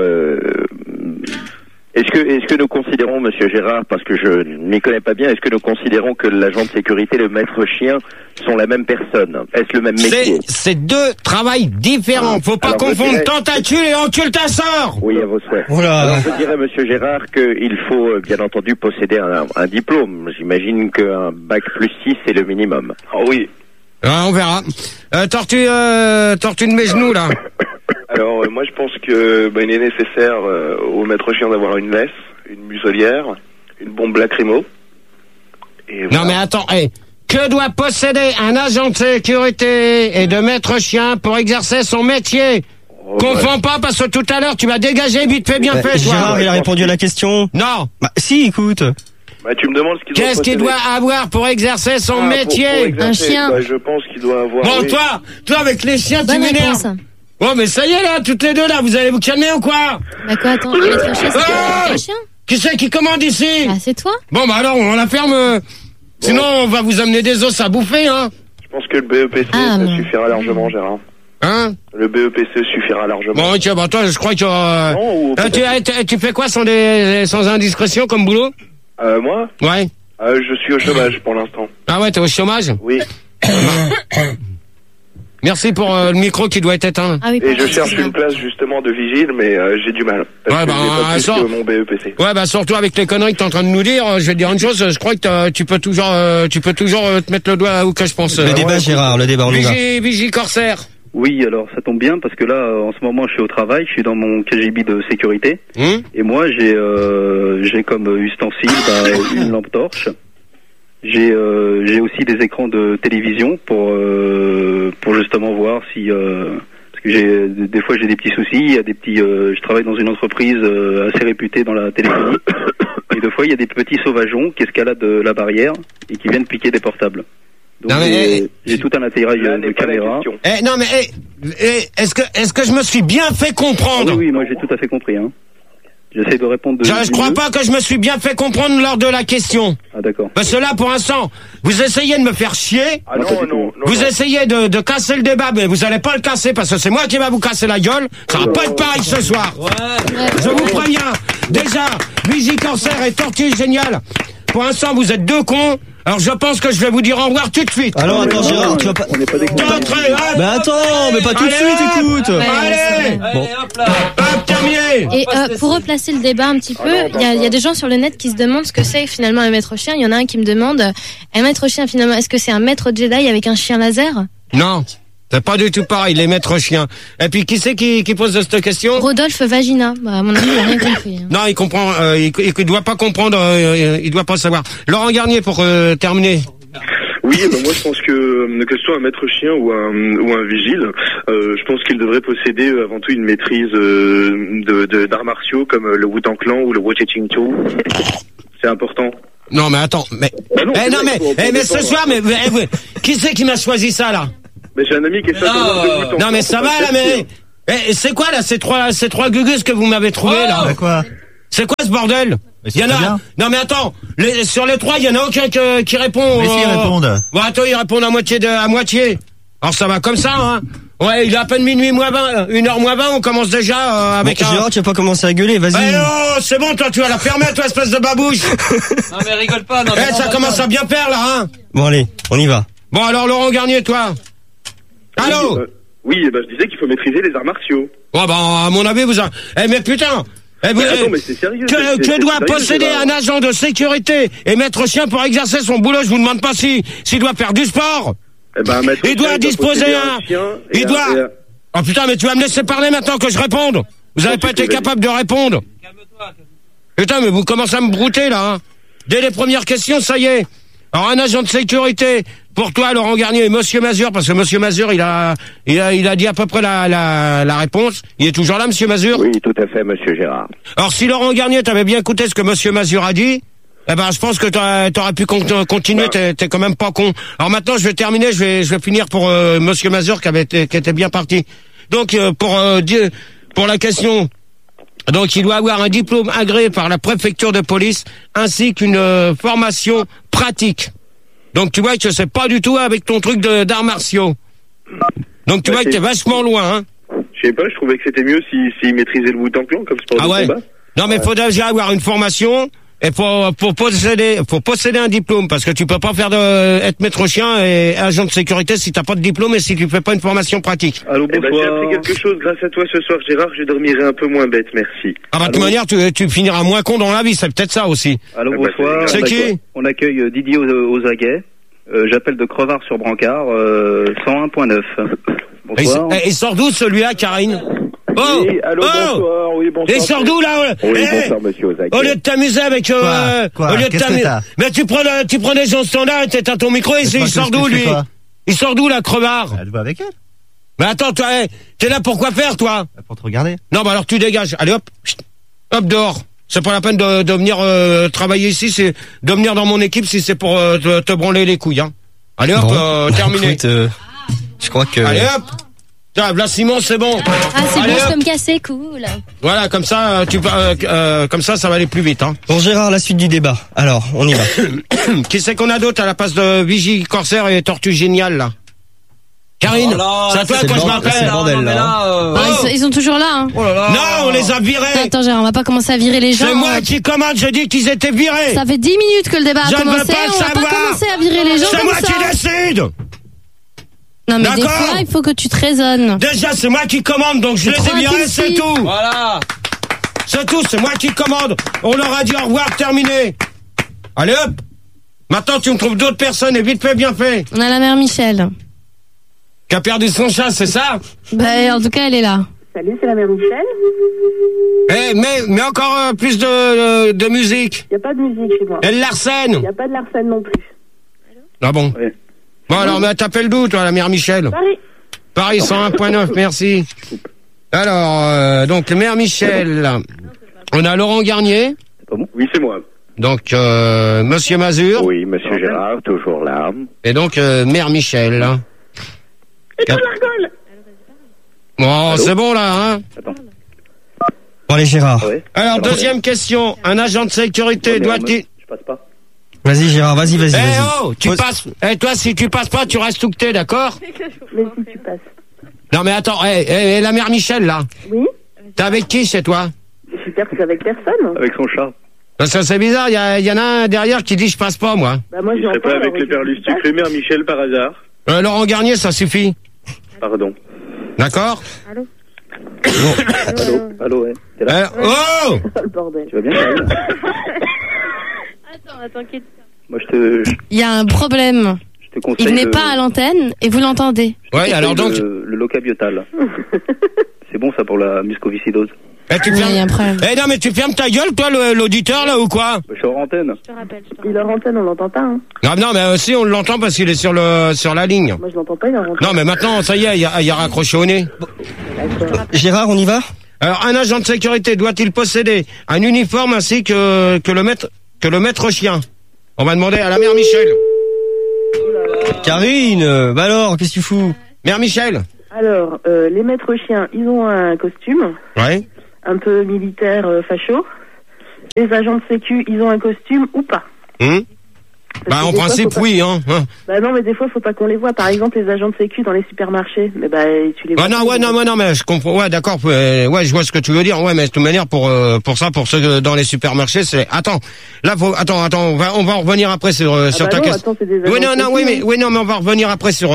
Speaker 7: est-ce que nous considérons, monsieur Gérard, parce que je ne m'y connais pas bien, est-ce que nous considérons que l'agent de sécurité et le maître chien sont la même personne? Est-ce le même métier?
Speaker 1: C'est deux travails différents. Faut pas confondre tentacule et occultassor.
Speaker 7: Oui, à vos souhaits.
Speaker 15: Voilà.
Speaker 7: Alors, je dirais, monsieur Gérard, qu'il faut, bien entendu, posséder un diplôme. J'imagine qu'un bac plus 6, c'est le minimum.
Speaker 17: Oh oui.
Speaker 1: On verra. Tortue de mes genoux, là.
Speaker 8: Alors, moi, je pense que il est nécessaire au maître chien d'avoir une laisse, une muselière, une bombe lacrymo. Et voilà.
Speaker 1: Non, mais attends, que doit posséder un agent de sécurité et de maître chien pour exercer son métier? Confonds pas, parce que tout à l'heure, tu m'as dégagé vite fait, bien fait, toi.
Speaker 15: Gérard, il a répondu à la question.
Speaker 1: Non.
Speaker 15: Bah, si, écoute.
Speaker 8: Bah, tu me demandes ce qu'il doit
Speaker 1: Qu'est-ce qu'il doit avoir pour exercer son métier?
Speaker 8: Pour
Speaker 18: un chien.
Speaker 8: Bah, je pense qu'il doit avoir...
Speaker 1: Bon,
Speaker 8: oui.
Speaker 1: toi, avec les chiens,
Speaker 18: Bonne
Speaker 1: tu m'énerves.
Speaker 18: réponse.
Speaker 1: Bon, mais ça y est, là, toutes les deux, là, vous allez vous calmer ou quoi?
Speaker 18: Bah quoi, attends, un maître chien, c'est pas un chien?
Speaker 1: Qui c'est qui commande ici?
Speaker 18: Bah c'est toi.
Speaker 1: Bon, bah alors, on la ferme. Sinon, on va vous amener des os à bouffer, hein.
Speaker 8: Je pense que le BEPC, ça suffira largement, Gérard.
Speaker 1: Hein?
Speaker 8: Le BEPC suffira largement.
Speaker 1: Bon, ok, bah toi, je crois que... tu fais quoi sans indiscrétion comme boulot?
Speaker 8: Moi?
Speaker 1: Ouais.
Speaker 8: Je suis au chômage pour l'instant.
Speaker 1: Ah ouais, t'es au chômage?
Speaker 8: Oui.
Speaker 1: Merci pour le micro qui doit être éteint.
Speaker 18: Ah oui,
Speaker 8: et je cherche une place justement de vigile, mais j'ai du mal. Parce que j'ai pas plus que mon BEPC.
Speaker 1: Ouais, bah surtout avec les conneries que t'es en train de nous dire, je vais te dire une chose, je crois que tu peux toujours te mettre le doigt où que je pense.
Speaker 15: Le débat, Gérard, le débat, on y va.
Speaker 1: Vigie Corsaire.
Speaker 3: Oui, alors ça tombe bien parce que là, en ce moment, je suis au travail, je suis dans mon KGB de sécurité, et moi, j'ai comme ustensile une lampe torche. J'ai aussi des écrans de télévision pour justement voir si parce que des fois j'ai des petits soucis, il y a des petits je travaille dans une entreprise assez réputée dans la téléphonie et des fois il y a des petits sauvageons qui escaladent la barrière et qui viennent piquer des portables. Donc j'ai tout un appareil de caméra.
Speaker 1: Non mais est-ce que je me suis bien fait comprendre?
Speaker 3: Oui, moi j'ai tout à fait compris, hein. J'essaie de répondre
Speaker 1: je crois pas que je me suis bien fait comprendre lors de la question.
Speaker 3: Ah d'accord.
Speaker 1: Parce que là, pour l'instant, vous essayez de me faire chier.
Speaker 8: Ah non.
Speaker 1: Vous essayez de casser le débat, mais vous allez pas le casser parce que c'est moi qui va vous casser la gueule. Ça va pas être pareil ce soir. Je vous préviens. Déjà, Vigie Corsaire et Tortue Génial. Pour l'instant, vous êtes deux cons. Alors je pense que je vais vous dire au revoir tout de suite.
Speaker 15: Alors attends Gérard, tu vas pas... Mais attends, mais pas tout de suite, écoute.
Speaker 1: Allez,
Speaker 15: bon.
Speaker 1: Hop, terminé.
Speaker 18: Et pour replacer le débat un petit peu, il y a des gens sur le net qui se demandent ce que c'est finalement un maître chien. Il y en a un qui me demande, un maître chien finalement, est-ce que c'est un maître Jedi avec un chien laser?
Speaker 1: Non. C'est pas du tout pareil, les maîtres chiens. Et puis, qui c'est qui pose cette question?
Speaker 18: Rodolphe Vagina. Bah, à mon avis, il a rien compris. Hein.
Speaker 1: Non, il comprend, il doit pas comprendre, il doit pas savoir. Laurent Garnier, pour terminer.
Speaker 8: Oui, moi je pense que ce soit un maître chien ou un vigile, je pense qu'il devrait posséder avant tout une maîtrise d'arts martiaux comme le Wu-Tang Clan ou le Wo-Ching-Chou. C'est important.
Speaker 1: Non mais attends, mais mais ce soir, qui c'est qui m'a choisi ça là?
Speaker 8: Mais j'ai un ami qui est champion de Wu-Tang.
Speaker 1: Non mais ça va là, mais c'est quoi là ces trois gugus que vous m'avez trouvé là?
Speaker 16: Quoi?
Speaker 1: C'est quoi ce bordel? Il y en a. Non mais attends, sur les trois, il y en a aucun qui répond.
Speaker 16: Mais si, ils répondent.
Speaker 1: Bon attends, ils répondent à moitié. Alors ça va comme ça, hein. Ouais, il est à peine minuit moins 20, 1h moins 20, on commence déjà avec un...
Speaker 15: Gérard, tu vas pas commencer à gueuler, vas-y.
Speaker 1: Oh, c'est bon, toi, tu vas la fermer, toi, espèce de babouche.
Speaker 12: Non mais rigole pas, non mais...
Speaker 1: ça commence à bien faire, là, hein.
Speaker 15: Bon, allez, on y va.
Speaker 1: Bon, alors, Laurent Garnier, toi. Allô?
Speaker 8: Oui, je disais qu'il faut maîtriser les arts martiaux.
Speaker 1: Ouais, à mon avis, vous... mais putain.
Speaker 8: Mais c'est sérieux.
Speaker 1: Que doit posséder un agent de sécurité et maître chien pour exercer son boulot? Je vous demande pas s'il doit faire du sport. Il doit disposer il doit... Oh putain, mais tu vas me laisser parler maintenant que je réponde. Vous avez pas été capable de répondre. Calme-toi. Putain, mais vous commencez à me brouter, là, hein. Dès les premières questions, ça y est. Alors, un agent de sécurité, pour toi, Laurent Garnier et Monsieur Mazur, parce que Monsieur Mazur, il a dit à peu près la réponse. Il est toujours là, Monsieur Mazur?
Speaker 7: Oui, tout à fait, Monsieur Gérard.
Speaker 1: Alors, si Laurent Garnier, t'avais bien écouté ce que Monsieur Mazur a dit, je pense que t'aurais pu continuer, t'es quand même pas con. Alors maintenant, je vais terminer, je vais finir pour Monsieur Mazur qui était bien parti. Donc, pour la question... Donc, il doit avoir un diplôme agréé par la préfecture de police, ainsi qu'une formation pratique. Donc, tu vois que c'est pas du tout avec ton truc d'arts martiaux. Donc, tu vois que t'es vachement loin, hein.
Speaker 8: Je sais pas, je trouvais que c'était mieux s'il maîtrisait le Wu-Tang Clan comme sport de combat.
Speaker 1: Non, mais faut déjà avoir une formation... Et faut posséder un diplôme, parce que tu peux pas être maître chien et agent de sécurité si t'as pas de diplôme et si tu fais pas une formation pratique.
Speaker 8: Allô, bonsoir. J'ai appris quelque chose grâce à toi ce soir, Gérard, je dormirai un peu moins bête, merci.
Speaker 1: De toute manière, tu finiras moins con dans la vie, c'est peut-être ça aussi.
Speaker 3: Allô, bonsoir.
Speaker 1: C'est qui?
Speaker 3: On accueille Didier aux aguets. J'appelle de Crevard sur Brancard, 101.9. Bonsoir.
Speaker 1: Et sort d'où celui-là, Karine?
Speaker 10: Oui, allô, bonsoir, oui, bonsoir.
Speaker 1: Et sors d'où là?
Speaker 10: Bonsoir, monsieur Ozaguet.
Speaker 1: Au lieu de t'amuser avec
Speaker 16: Quoi
Speaker 1: au lieu de t'amuser. Mais tu prends des gens standards, t'as ton micro et il sort d'où lui? Il sort d'où la Crevard?
Speaker 16: Elle va avec elle.
Speaker 1: Mais attends, toi, t'es là pour quoi faire, toi?
Speaker 16: Pour te regarder.
Speaker 1: Non, alors tu dégages. Allez hop, hop dehors. C'est pas la peine de venir travailler ici, c'est de venir dans mon équipe si c'est pour te branler les couilles, hein. Allez hop, terminé.
Speaker 15: Écoute, je crois que...
Speaker 1: Allez hop. Là, Simon, c'est bon.
Speaker 18: C'est bon, je peux me casser, cool.
Speaker 1: Voilà, comme ça, comme ça va aller plus vite, hein.
Speaker 15: Bon, Gérard, la suite du débat. Alors, on y va.
Speaker 1: Qui c'est qu'on a d'autre à la place de Vigie, Corsaire et Tortue Géniale, là? Karine, c'est à toi que je m'appelle.
Speaker 15: C'est le bordel, là.
Speaker 18: Ils sont toujours là, hein.
Speaker 1: Oh là là. Non, on les a virés.
Speaker 18: Attends, Gérard, on va pas commencer à virer les gens.
Speaker 1: C'est moi qui commande, j'ai dit qu'ils étaient virés.
Speaker 18: Ça fait 10 minutes que le débat a commencé, on va pas commencer à virer les gens comme ça.
Speaker 1: C'est moi qui décide.
Speaker 18: Non mais des fois, il faut que tu te raisonnes.
Speaker 1: Déjà, c'est moi qui commande, donc je les ai virés, c'est tout.
Speaker 12: Voilà.
Speaker 1: C'est tout, c'est moi qui commande. On leur a dit au revoir, terminé. Allez hop. Maintenant, tu me trouves d'autres personnes et vite fait, bien fait.
Speaker 18: On a la mère Michel.
Speaker 1: Qui a perdu son chat, c'est ça?
Speaker 18: En tout cas, elle est là.
Speaker 6: Salut, c'est la mère Michel.
Speaker 1: Mais encore plus de musique.
Speaker 6: Il n'y a pas de musique chez moi.
Speaker 1: Elle l'arsène.
Speaker 6: Il n'y a pas de l'arsène non plus.
Speaker 1: Ah bon? Oui. Bon, alors, mais t'appelles d'où, toi, la mère Michel? Paris 101.9, merci. Alors, donc, mère Michel, on a Laurent Garnier.
Speaker 8: Oui, c'est moi.
Speaker 1: Donc, Monsieur Mazur.
Speaker 7: Oui, Monsieur Gérard, toujours là.
Speaker 1: Et donc, mère Michel.
Speaker 6: Et toi, l'argole.
Speaker 1: Bon, c'est bon, là, hein?
Speaker 15: Bon, allez, Gérard.
Speaker 1: Alors, deuxième question. Un agent de sécurité doit-il...
Speaker 8: Je passe pas.
Speaker 15: Vas-y, Gérard, vas-y.
Speaker 1: Tu passes. Toi, si tu passes pas, tu restes où que t'es, d'accord?
Speaker 6: Mais si tu passes.
Speaker 1: Non, mais attends, la mère Michel, là.
Speaker 6: Oui.
Speaker 1: T'es avec qui chez toi?
Speaker 6: Je suis avec personne.
Speaker 8: Avec son chat.
Speaker 1: Parce que c'est bizarre, il y en a un derrière qui dit je passe pas, moi.
Speaker 6: Moi,
Speaker 8: je serais pas avec le père Lustuc, mère Michel, par hasard.
Speaker 1: Laurent Garnier, ça suffit.
Speaker 8: Pardon.
Speaker 1: D'accord?
Speaker 6: Allô?
Speaker 8: Allô, ouais. T'es là?
Speaker 1: Oh!
Speaker 6: Le bordel.
Speaker 8: Tu vas bien,
Speaker 6: Attends, quitte.
Speaker 8: Moi,
Speaker 18: Il y a un problème.
Speaker 8: Je
Speaker 3: te conseille
Speaker 18: Il venait pas à l'antenne et vous l'entendez.
Speaker 1: Ouais, alors donc.
Speaker 3: Le locabiotal. C'est bon ça pour la mucoviscidose.
Speaker 1: Tu fermes...
Speaker 18: Il y a un problème.
Speaker 1: non, mais tu fermes ta gueule, toi, l'auditeur, là, ou quoi?
Speaker 3: Je suis hors antenne.
Speaker 6: Je te rappelle. Il est hors antenne, on l'entend pas. Hein.
Speaker 1: Non, mais si, on l'entend parce qu'il est sur la ligne.
Speaker 6: Moi, je l'entends pas, il est hors antenne.
Speaker 1: Non, mais maintenant, ça y est, il y a raccroché au nez.
Speaker 15: Gérard, on y va?
Speaker 1: Alors, un agent de sécurité doit-il posséder un uniforme ainsi que le maître chien? On va demander à la mère Michel.
Speaker 15: Karine, bah alors, qu'est-ce que tu fous?
Speaker 1: Mère Michel.
Speaker 6: Alors, les maîtres chiens, ils ont un costume.
Speaker 1: Ouais.
Speaker 6: Un peu militaire, facho. Les agents de sécu, ils ont un costume ou pas.
Speaker 1: Bah, en principe, oui, hein.
Speaker 6: Bah non, mais des fois, faut pas qu'on les voit. Par exemple, les agents de sécu dans les supermarchés. Mais bah, tu les vois.
Speaker 1: Non, mais je comprends. Ouais, d'accord. Ouais, je vois ce que tu veux dire. Ouais, mais de toute manière, pour ceux dans les supermarchés, c'est. Attends, là, attends. On va en revenir après sur ta question. Oui, mais on va revenir après sur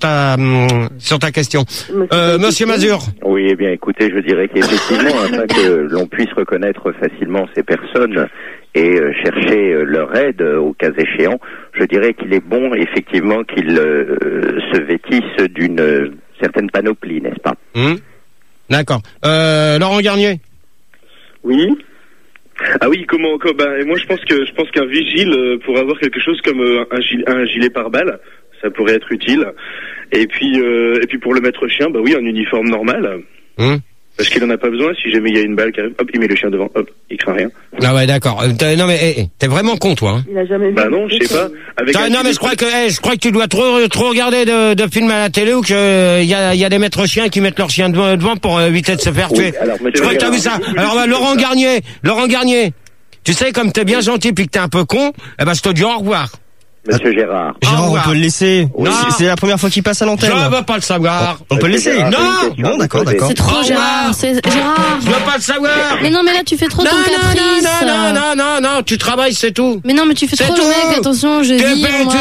Speaker 1: ta question. Monsieur Mazur.
Speaker 7: Oui, eh bien, écoutez, je dirais qu'effectivement, afin que l'on puisse reconnaître facilement ces personnes et chercher leur aide au cas échéant, je dirais qu'il est bon effectivement qu'ils se vêtissent d'une certaine panoplie, n'est-ce pas?
Speaker 1: D'accord. Laurent Garnier.
Speaker 8: Oui. Ah oui, moi je pense qu'un vigile pour avoir quelque chose comme un gilet pare-balles, ça pourrait être utile. Et puis pour le maître chien, bah oui, un uniforme normal. Parce qu'il en a pas besoin, si jamais il y a une balle qui arrive, hop, il met le chien devant, hop, il craint rien.
Speaker 1: Ah ouais, d'accord. Non mais t'es vraiment con, toi. Hein.
Speaker 6: Il a jamais vu.
Speaker 8: Bah non, je sais pas.
Speaker 1: Non mais je crois que tu dois trop regarder de films à la télé où que y a des maîtres chiens qui mettent leur chien devant pour éviter de se faire tuer. Je crois que t'as vu ça. Alors Laurent Garnier, tu sais comme t'es bien gentil puis que t'es un peu con, je te dis au revoir.
Speaker 7: Monsieur Gérard.
Speaker 15: Gérard, on peut le laisser.
Speaker 1: Oui.
Speaker 15: C'est la première fois qu'il passe à l'antenne.
Speaker 1: Je veux pas le savoir.
Speaker 15: On peut le laisser.
Speaker 1: Non.
Speaker 15: Bon, d'accord.
Speaker 18: C'est trop Gérard. Gérard.
Speaker 1: Je veux pas le savoir.
Speaker 18: Mais non, mais là, tu fais trop ton caprice.
Speaker 1: Non, tu travailles, c'est tout.
Speaker 18: Mais non, mais tu fais trop le mec. Attention, je vis, moi.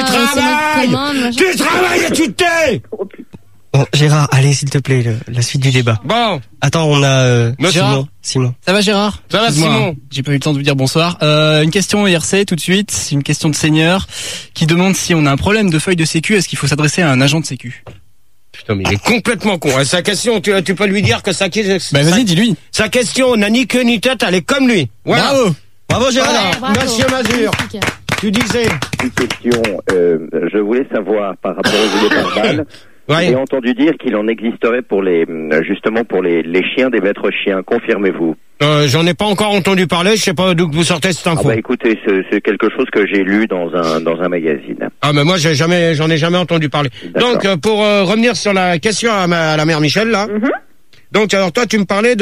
Speaker 1: Tu travailles et tu te tais.
Speaker 15: Bon, Gérard, allez, s'il te plaît, la suite du débat.
Speaker 1: Bon.
Speaker 15: Attends, on a Simon.
Speaker 12: Ça va, Gérard?
Speaker 1: Ça va, Simon?
Speaker 12: J'ai pas eu le temps de vous dire bonsoir. Une question IRC tout de suite. C'est une question de seigneur qui demande si on a un problème de feuille de sécu, est-ce qu'il faut s'adresser à un agent de sécu?
Speaker 1: Putain, mais il est complètement con. Sa question, tu peux lui dire que sa question...
Speaker 12: Bah, vas-y, dis-lui.
Speaker 1: Sa question n'a ni queue ni tête, elle est comme lui. Voilà.
Speaker 15: Bravo, Gérard.
Speaker 1: Monsieur Mazur. Tu disais.
Speaker 7: Une question, je voulais savoir par rapport aux gilets pare-balles.
Speaker 1: Ouais.
Speaker 7: J'ai entendu dire qu'il en existerait pour les chiens des maîtres chiens. Confirmez-vous?
Speaker 1: J'en ai pas encore entendu parler. Je sais pas d'où vous sortez cette info.
Speaker 7: Écoutez, c'est quelque chose que j'ai lu dans un magazine.
Speaker 1: Ah mais moi j'en ai jamais entendu parler. Donc pour revenir sur la question à la mère Michel là. Donc alors toi tu me parlais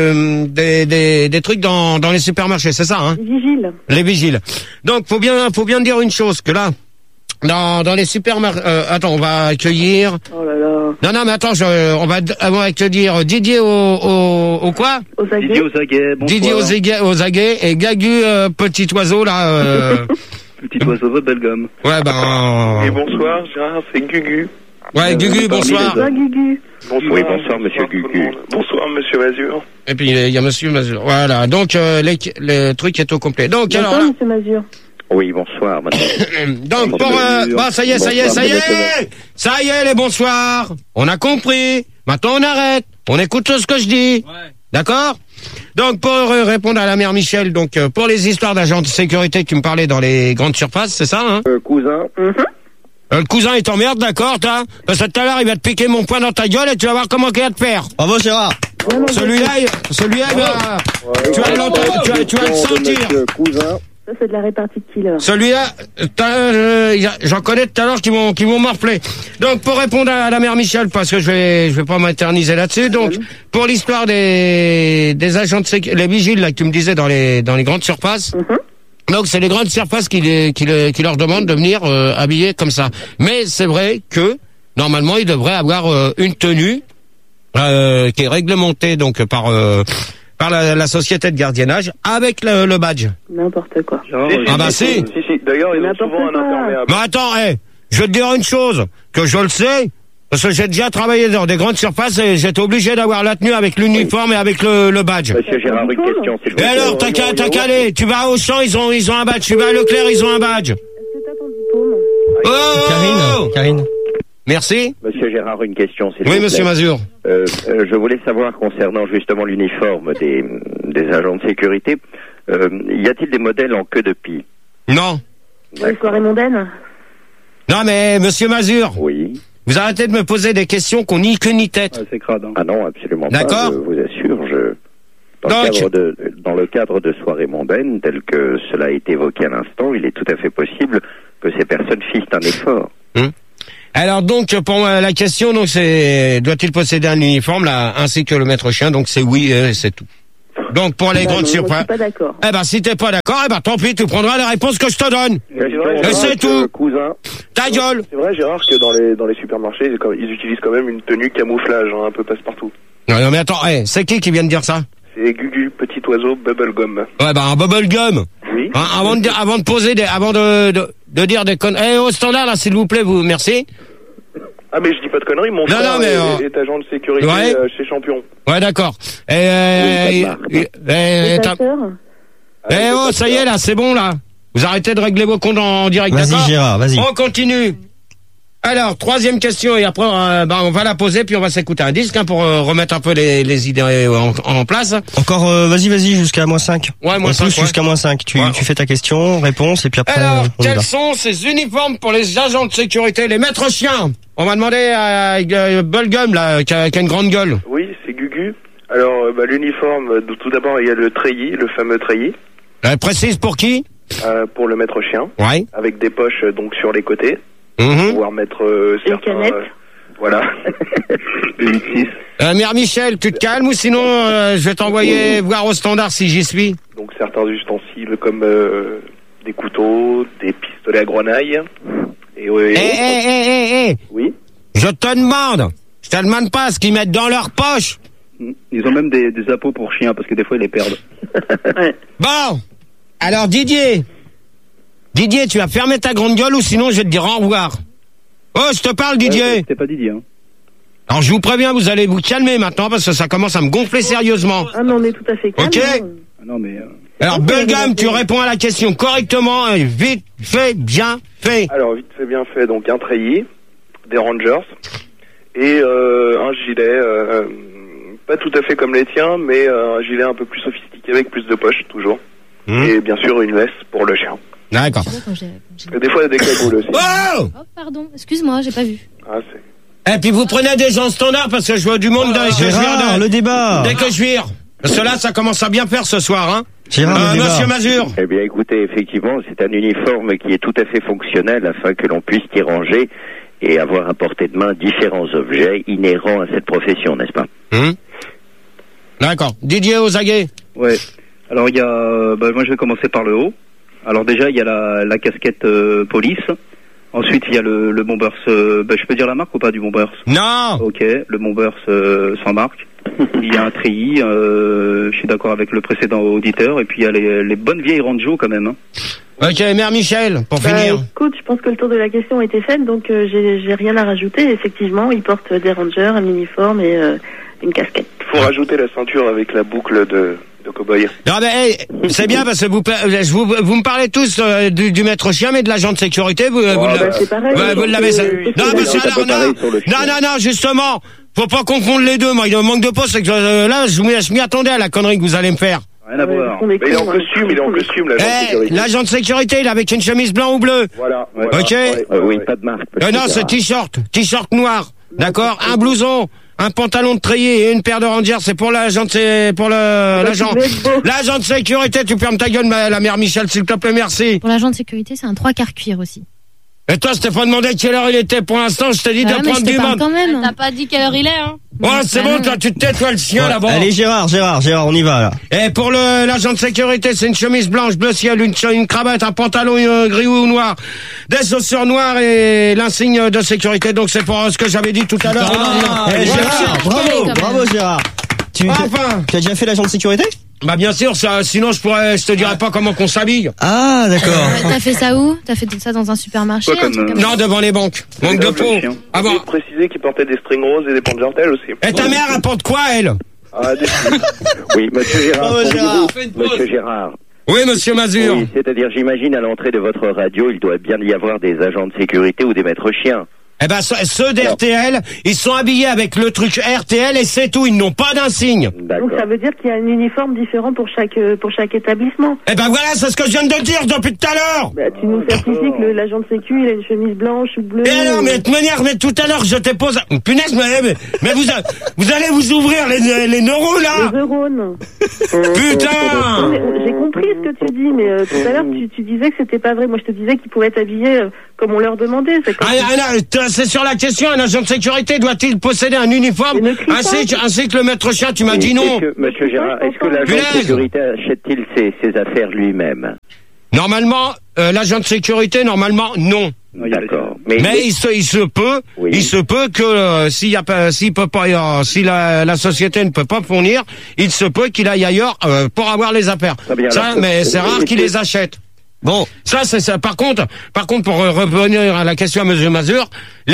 Speaker 1: des trucs dans les supermarchés, c'est ça hein? Les vigiles. Donc faut bien dire une chose que là. Dans les supermarchés. Attends, on va accueillir.
Speaker 6: Oh là là.
Speaker 1: Non, mais attends, on va accueillir Didier au quoi?
Speaker 6: Aux aguets.
Speaker 3: Didier aux aguets. Bonsoir.
Speaker 1: Didier aux aguets et Gagu petit oiseau là.
Speaker 3: Petit oiseau bubblegum.
Speaker 1: Ouais
Speaker 8: Et bonsoir, Gérard, c'est Gugu.
Speaker 1: Ouais, Gugu, bonsoir.
Speaker 6: Gugu.
Speaker 7: Bonsoir. Oui, bonsoir, monsieur Gugu.
Speaker 8: Bonsoir, monsieur Mazur.
Speaker 1: Et puis il y a monsieur Mazur. Voilà. Donc le truc est au complet. Donc
Speaker 6: bonsoir,
Speaker 1: alors.
Speaker 6: Monsieur Mazur.
Speaker 7: Oui, bonsoir, madame.
Speaker 1: Donc, ça y est, les bonsoirs. On a compris. Maintenant, on arrête. On écoute ce que je dis. Ouais. D'accord? Donc, pour répondre à la mère Michel, donc, pour les histoires d'agents de sécurité que tu me parlais dans les grandes surfaces, c'est ça, hein?
Speaker 7: Cousin.
Speaker 1: Le cousin, il t'emmerde, d'accord, parce que tout à l'heure, il va te piquer mon poing dans ta gueule et tu vas voir comment il va te faire.
Speaker 15: Bravo, Gérard.
Speaker 1: Celui-là, tu vas l'entendre, tu vas le sentir.
Speaker 7: Cousin.
Speaker 6: Ça, c'est de la répartie de killer.
Speaker 1: Celui-là, j'en connais tout à l'heure qui m'ont morflé. Donc, pour répondre à la mère Michel, parce que je vais pas m'éterniser là-dessus, donc, pour l'histoire des agents de sécurité, les vigiles, là, que tu me disais dans les grandes surfaces. Donc, c'est les grandes surfaces qui leur demandent de venir, habillés comme ça. Mais c'est vrai que, normalement, ils devraient avoir, une tenue, qui est réglementée, donc, par la société de gardiennage avec le badge.
Speaker 6: N'importe quoi.
Speaker 1: Ah bah si.
Speaker 8: D'ailleurs, ils ont souvent un imperméable.
Speaker 1: Mais attends, je vais te dire une chose, que je le sais, parce que j'ai déjà travaillé dans des grandes surfaces et j'étais obligé d'avoir la tenue avec l'uniforme et avec le badge.
Speaker 7: Monsieur Gérard, une question, s'il vous plaît.
Speaker 1: Et alors, t'as qu'à aller, tu vas au champ, ils ont un badge, tu vas à Leclerc, ils ont un badge.
Speaker 6: Est-ce que t'as ton diplôme?
Speaker 15: Karine.
Speaker 1: Merci.
Speaker 7: Monsieur Gérard, une question, s'il vous
Speaker 1: Oui,
Speaker 7: plaît.
Speaker 1: monsieur Mazur.
Speaker 7: Je voulais savoir concernant justement l'uniforme des agents de sécurité, y a-t-il des modèles en queue de pie?
Speaker 1: Non.
Speaker 6: Les soirées mondaines.
Speaker 1: Non, mais monsieur Mazur.
Speaker 7: Oui.
Speaker 1: Vous arrêtez de me poser des questions qu'on n'y queue ni tête.
Speaker 3: C'est crade.
Speaker 7: Ah non, absolument pas.
Speaker 1: D'accord.
Speaker 7: Je vous assure, dans le cadre de soirées mondaines, tel que cela a été évoqué à l'instant, il est tout à fait possible que ces personnes fissent un effort.
Speaker 1: Alors donc pour moi, la question donc c'est doit-il posséder un uniforme là ainsi que le maître chien, donc c'est oui, c'est tout. Donc pour les grandes surprises.
Speaker 6: Je suis pas d'accord.
Speaker 1: Eh ben si t'es pas d'accord, tant pis, tu prendras la réponse que je te donne. Et c'est tout.
Speaker 8: Cousin.
Speaker 1: Ta gueule.
Speaker 8: C'est vrai, Gérard, que dans les supermarchés, ils utilisent quand même une tenue camouflage, un peu passe-partout.
Speaker 1: Non mais attends, c'est qui vient de dire ça?
Speaker 8: C'est Gugu, petit oiseau, bubblegum.
Speaker 1: Ouais, un bubblegum.
Speaker 8: Oui.
Speaker 1: Avant de poser avant de dire des conneries. Au standard là, s'il vous plaît, vous, merci.
Speaker 8: Ah mais je dis pas de conneries, mon frère est agent de sécurité chez Champion.
Speaker 1: Ouais, d'accord. Ça y est là, c'est bon là. Vous arrêtez de régler vos comptes en direct, d'accord?
Speaker 15: Vas-y Gérard, vas-y.
Speaker 1: On continue. Alors, troisième question, et après on va la poser, puis on va s'écouter un disque pour remettre un peu les idées en place.
Speaker 15: Encore, vas-y, jusqu'à -5.
Speaker 1: Ouais, -5.
Speaker 15: Jusqu'à -5. Tu fais ta question, réponse, et puis après.
Speaker 1: Alors,
Speaker 15: on y va.
Speaker 1: quels sont ces uniformes pour les agents de sécurité, les maîtres chiens? On va demander à Bubblegum là, qui a une grande gueule.
Speaker 8: Oui, c'est Gugu. Alors, l'uniforme, tout d'abord, il y a le treillis, le fameux treillis.
Speaker 1: Précise pour qui?
Speaker 8: Pour le maître chien.
Speaker 1: Ouais.
Speaker 8: Avec des poches donc sur les côtés. Pouvoir mettre certains...
Speaker 6: canettes.
Speaker 8: Voilà.
Speaker 1: Mère Michel, tu te calmes ou sinon je vais t'envoyer voir au standard si j'y suis.
Speaker 8: Donc certains ustensiles comme des couteaux, des pistolets à grenaille. Oui.
Speaker 1: Je te demande pas ce qu'ils mettent dans leur poche.
Speaker 3: Ils ont même des appos pour chiens parce que des fois ils les perdent.
Speaker 1: Bon, alors Didier, tu vas fermer ta grande gueule ou sinon je vais te dire au revoir. Oh, je te parle Didier.
Speaker 3: C'est pas Didier.
Speaker 1: Alors je vous préviens, vous allez vous calmer maintenant parce que ça commence à me gonfler sérieusement.
Speaker 6: Ah mais on est tout à fait calme.
Speaker 1: Ok.
Speaker 3: Non mais.
Speaker 1: Alors Bubblegum, tu réponds à la question correctement, vite fait, bien fait.
Speaker 8: Alors vite fait, bien fait. Donc un treillis, des Rangers et un gilet, pas tout à fait comme les tiens, mais un gilet un peu plus sophistiqué avec plus de poches toujours. Et bien sûr une veste pour le chien.
Speaker 1: D'accord.
Speaker 8: Et des fois il y a des cagoules aussi.
Speaker 1: Oh,
Speaker 18: pardon, excuse-moi, j'ai pas vu.
Speaker 8: Ah,
Speaker 1: et puis vous prenez des gens standards parce que je vois du monde dans
Speaker 15: Gérard, le débat.
Speaker 1: Dès que je vire. Parce que là, ça commence à bien faire ce soir, hein.
Speaker 15: Gérard,
Speaker 1: Monsieur Mazur.
Speaker 7: Eh bien, écoutez, effectivement, c'est un uniforme qui est tout à fait fonctionnel afin que l'on puisse y ranger et avoir à portée de main différents objets inhérents à cette profession, n'est-ce pas?
Speaker 1: D'accord. Didier Ozaguet.
Speaker 3: Ouais. Alors il y a, moi je vais commencer par le haut. Alors déjà il y a la casquette police. Ensuite il y a le Bombers. Je peux dire la marque ou pas du Bombers?
Speaker 1: Non.
Speaker 3: Ok, le Bombers sans marque. Il y a un treillis. Je suis d'accord avec le précédent auditeur. Et puis il y a les bonnes vieilles Ranjo quand même. Hein.
Speaker 1: Ok, Mère Michel, pour finir.
Speaker 6: Écoute, je pense que le tour de la question a été fait, donc j'ai rien à rajouter. Effectivement, ils portent des Rangers, un uniforme et une casquette.
Speaker 8: Faut rajouter la ceinture avec la boucle de cow-boy.
Speaker 1: Non mais c'est bien parce que vous me parlez tous du maître chien, mais de l'agent de sécurité, vous l'avez. Non, justement, faut pas confondre les deux. Moi, il y a un manque de poste, c'est que là, je m'y attendais à la connerie que vous allez me faire.
Speaker 3: Rien à voir.
Speaker 8: Mais il est en costume, l'agent de sécurité.
Speaker 1: L'agent de sécurité, il est avec une chemise blanc ou bleu.
Speaker 8: Voilà.
Speaker 1: Ok.
Speaker 7: Oui, pas de marque.
Speaker 1: Non, c'est t-shirt noir. D'accord. Un blouson, un pantalon de treillis et une paire de Rangers, c'est pour l'agent de sécurité. Tu fermes ta gueule, la mère Michel, s'il te plaît, merci.
Speaker 18: Pour l'agent de sécurité, c'est un 3/4 cuir aussi.
Speaker 1: Et toi, je t'ai pas demandé quelle heure il était pour l'instant, je t'ai dit de prendre du monde.
Speaker 18: Quand même.
Speaker 19: T'as pas dit quelle heure il est, hein.
Speaker 1: Ouais, c'est bon, toi, tu te tais, toi, le chien, là-bas.
Speaker 15: Allez, Gérard, on y va, là.
Speaker 1: Et pour l'agent de sécurité, c'est une chemise blanche, bleu ciel, une cravate, un pantalon gris ou noir, des chaussures noires et l'insigne de sécurité. Donc, c'est pour ce que j'avais dit tout à l'heure.
Speaker 15: Bravo, bravo, Gérard. Tu as déjà fait l'agent de sécurité?
Speaker 1: Bah bien sûr, sinon je te dirais pas comment qu'on s'habille.
Speaker 15: Ah d'accord.
Speaker 18: T'as fait ça où? T'as fait ça dans un supermarché?
Speaker 1: Non, devant les banques. Manque de peau.
Speaker 8: Ah bon. Préciser qu'il portait des strings roses et des pantes jartelles aussi.
Speaker 1: Et ta mère, elle porte quoi, elle?
Speaker 7: Oui, monsieur Gérard.
Speaker 1: Bravo, Gérard.
Speaker 7: Monsieur Gérard.
Speaker 19: Oui, monsieur Mazur.
Speaker 7: Oui, c'est-à-dire, j'imagine, à l'entrée de votre radio, il doit bien y avoir des agents de sécurité ou des maîtres chiens.
Speaker 19: Eh ben, ceux d'RTL, ils sont habillés avec le truc RTL et c'est tout, ils n'ont pas d'insigne.
Speaker 6: Donc ça veut dire qu'il y a un uniforme différent pour chaque établissement.
Speaker 19: Eh ben voilà, c'est ce que je viens de dire depuis tout à l'heure.
Speaker 6: Bah, tu nous certifies que l'agent de sécu, il a une chemise blanche ou bleue.
Speaker 19: Eh non, mais de toute manière, mais tout à l'heure, je t'ai posé... Punaise, mais vous allez vous ouvrir les neurones, là.
Speaker 6: Les neurones.
Speaker 19: Putain.
Speaker 6: J'ai compris ce que tu dis, mais tout à l'heure, tu disais que c'était pas vrai. Moi, je te disais qu'ils pouvaient être habillés comme on leur demandait.
Speaker 19: C'est sur la question, un agent de sécurité doit-il posséder un uniforme ainsi que le maître chien? Tu m'as dit non.
Speaker 7: Monsieur Gérard, est-ce que l'agent de sécurité achète-t-il ses affaires lui-même?
Speaker 19: Normalement, l'agent de sécurité, non.
Speaker 7: D'accord.
Speaker 19: Mais il se peut que si la société ne peut pas fournir, il se peut qu'il aille ailleurs pour avoir les affaires. Ça, mais c'est rare qu'il les achète. Bon, ça c'est ça. Par contre, pour revenir à la question à Monsieur Mazur,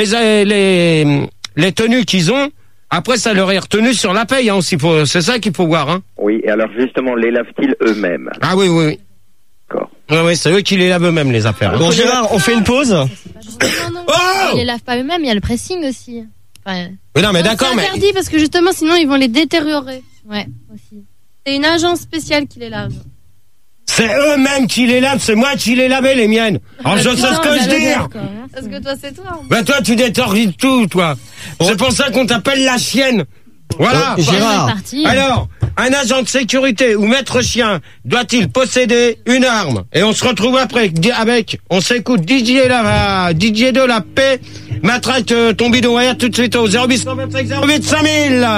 Speaker 19: les tenues qu'ils ont, après ça leur est retenu sur la paye, hein, c'est ça qu'il faut voir, hein.
Speaker 7: Oui, et alors justement, les lavent-ils eux-mêmes?
Speaker 19: Ah oui. D'accord. Oui, c'est eux qui les lavent eux-mêmes, les affaires.
Speaker 15: Bon, Gérard, on fait une pause.
Speaker 18: Non. Ils les lavent pas eux-mêmes, il y a le pressing aussi. Enfin,
Speaker 19: oui, non, mais d'accord,
Speaker 18: c'est interdit parce que justement, sinon ils vont les détériorer. Ouais, aussi. C'est une agence spéciale qui les lave.
Speaker 19: C'est eux-mêmes qui les lavent, c'est moi qui les lavais, les miennes. Alors je sais ce que je dis.
Speaker 18: Parce que toi, c'est toi.
Speaker 19: Ben toi, tu détériores tout, toi. C'est pour ça qu'on t'appelle la chienne. Voilà.
Speaker 15: Gérard.
Speaker 19: Alors, un agent de sécurité ou maître chien doit-il posséder une arme? Et on se retrouve après on s'écoute Didier de la paix, matraque ton bidon air tout de suite au 0825 08 5000.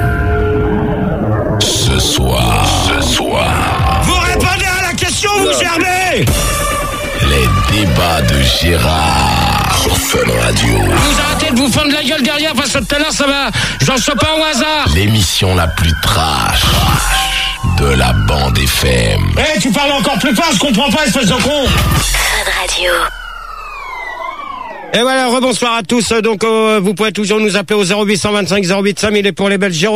Speaker 13: Ce soir.
Speaker 19: Vous répondez à la question, vous germez.
Speaker 13: Les débats de Gérard sur Fun Radio.
Speaker 19: Vous arrêtez de vous fendre la gueule derrière parce que tout à l'heure ça va. J'en sais pas au hasard.
Speaker 13: L'émission la plus trash de la bande FM.
Speaker 19: Eh, tu parles encore plus fort, je comprends pas, espèce de con.
Speaker 14: Fun Radio.
Speaker 19: Et voilà, rebonsoir à tous. Donc, vous pouvez toujours nous appeler au 0825 08 5000 et pour les Belges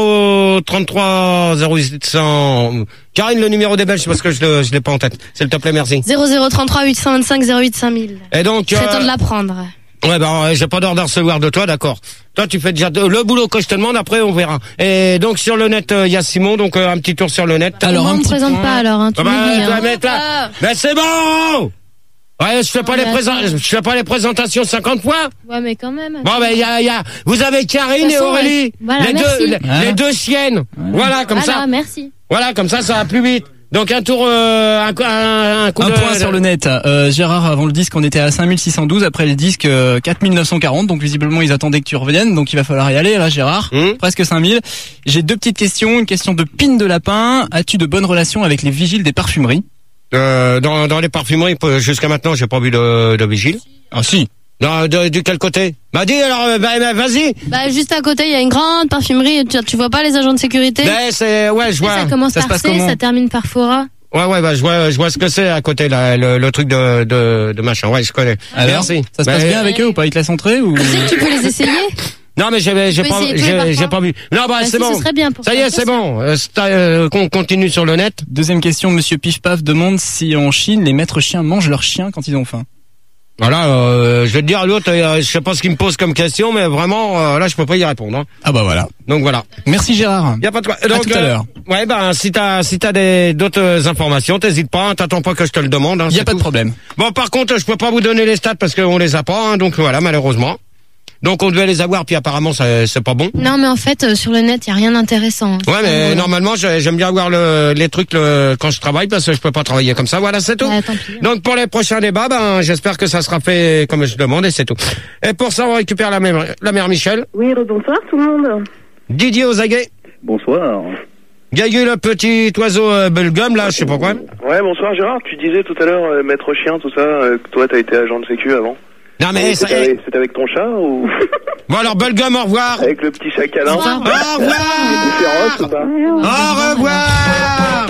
Speaker 19: 033 0800. Karine, le numéro des Belges parce que je l'ai pas en tête. S'il te plaît, merci.
Speaker 18: 0033 825 08 5000.
Speaker 19: Et donc,
Speaker 18: c'est temps de l'apprendre.
Speaker 19: Ouais, j'ai pas d'ordre à recevoir de toi, d'accord. Toi, tu fais déjà le boulot que je te demande, après on verra. Et donc, sur le net, il y a Simon, donc un petit tour sur le net.
Speaker 18: Alors, on ne présente pas alors, hein, tu
Speaker 19: mais c'est bon! Ouais, je fais pas les présentations 50 fois.
Speaker 18: Ouais, mais quand même.
Speaker 19: Bon, vous avez Karine et Aurélie.
Speaker 18: Voilà,
Speaker 19: les deux chiennes. Voilà, comme ça.
Speaker 18: Merci.
Speaker 19: Voilà, comme ça va plus vite. Donc un tour, un
Speaker 12: point sur le net. Gérard, avant le disque, on était à 5612. Après le disque, 4940. Donc visiblement, ils attendaient que tu reviennes. Donc il va falloir y aller, là, Gérard. Presque 5000. J'ai deux petites questions. Une question de Pine de Lapin. As-tu de bonnes relations avec les vigiles des parfumeries?
Speaker 19: Dans les parfumeries, jusqu'à maintenant, j'ai pas vu de vigile.
Speaker 12: Ah si.
Speaker 19: Du quel côté? Bah dis alors, vas-y.
Speaker 18: Bah juste à côté, il y a une grande parfumerie. Tu vois pas les agents de sécurité?
Speaker 19: Je vois.
Speaker 18: Ça commence par C, ça termine par Fora.
Speaker 19: Ouais, je vois ce que c'est à côté là, le truc de machin. Ouais, je connais.
Speaker 12: Alors,
Speaker 19: merci.
Speaker 12: Ça se passe bien avec eux ou pas? Ils te laissent entrer ou?
Speaker 18: Tu sais que tu peux les essayer?
Speaker 19: Non, mais j'ai pas vu. Non, c'est bon.
Speaker 18: Ce serait bien pour
Speaker 19: ça y est, c'est bon. Qu'on continue sur le net.
Speaker 12: Deuxième question, monsieur Pif Paf demande si en Chine, les maîtres chiens mangent leurs chiens quand ils ont faim.
Speaker 19: Voilà, je vais te dire, l'autre, je sais pas ce qu'il me pose comme question, mais vraiment, là, je peux pas y répondre. Hein.
Speaker 12: Ah bah voilà.
Speaker 19: Donc voilà.
Speaker 12: Merci Gérard.
Speaker 19: Y a pas de quoi.
Speaker 12: Donc, à tout à l'heure.
Speaker 19: Ouais, si t'as d'autres informations, t'hésites pas, t'attends pas que je te le demande. Hein,
Speaker 12: y a pas de problème.
Speaker 19: Bon, par contre, je peux pas vous donner les stats parce qu'on les a pas, hein, donc voilà, malheureusement. Donc on devait les avoir, puis apparemment c'est pas bon.
Speaker 18: Non, mais en fait sur le net il y a rien d'intéressant.
Speaker 19: Ouais, mais normalement j'aime bien avoir les trucs quand je travaille parce que je peux pas travailler comme ça. Voilà, c'est tout.
Speaker 18: Ouais, tant pis.
Speaker 19: Donc pour les prochains débats, j'espère que ça sera fait comme je demande et c'est tout. Et pour ça on récupère la mère Michel.
Speaker 6: Oui, bonsoir tout le monde.
Speaker 19: Didier aux aguets.
Speaker 10: Bonsoir.
Speaker 19: Gagu le petit oiseau bubblegum là, je sais pas quoi.
Speaker 8: Ouais, bonsoir Gérard. Tu disais tout à l'heure maître chien tout ça. Que toi t'as été agent de sécu avant.
Speaker 19: Non mais
Speaker 8: c'était avec ton chat ou?
Speaker 19: Bon alors Bubblegum, au revoir.
Speaker 8: Avec le petit chat câlin.
Speaker 19: Au revoir. Au revoir.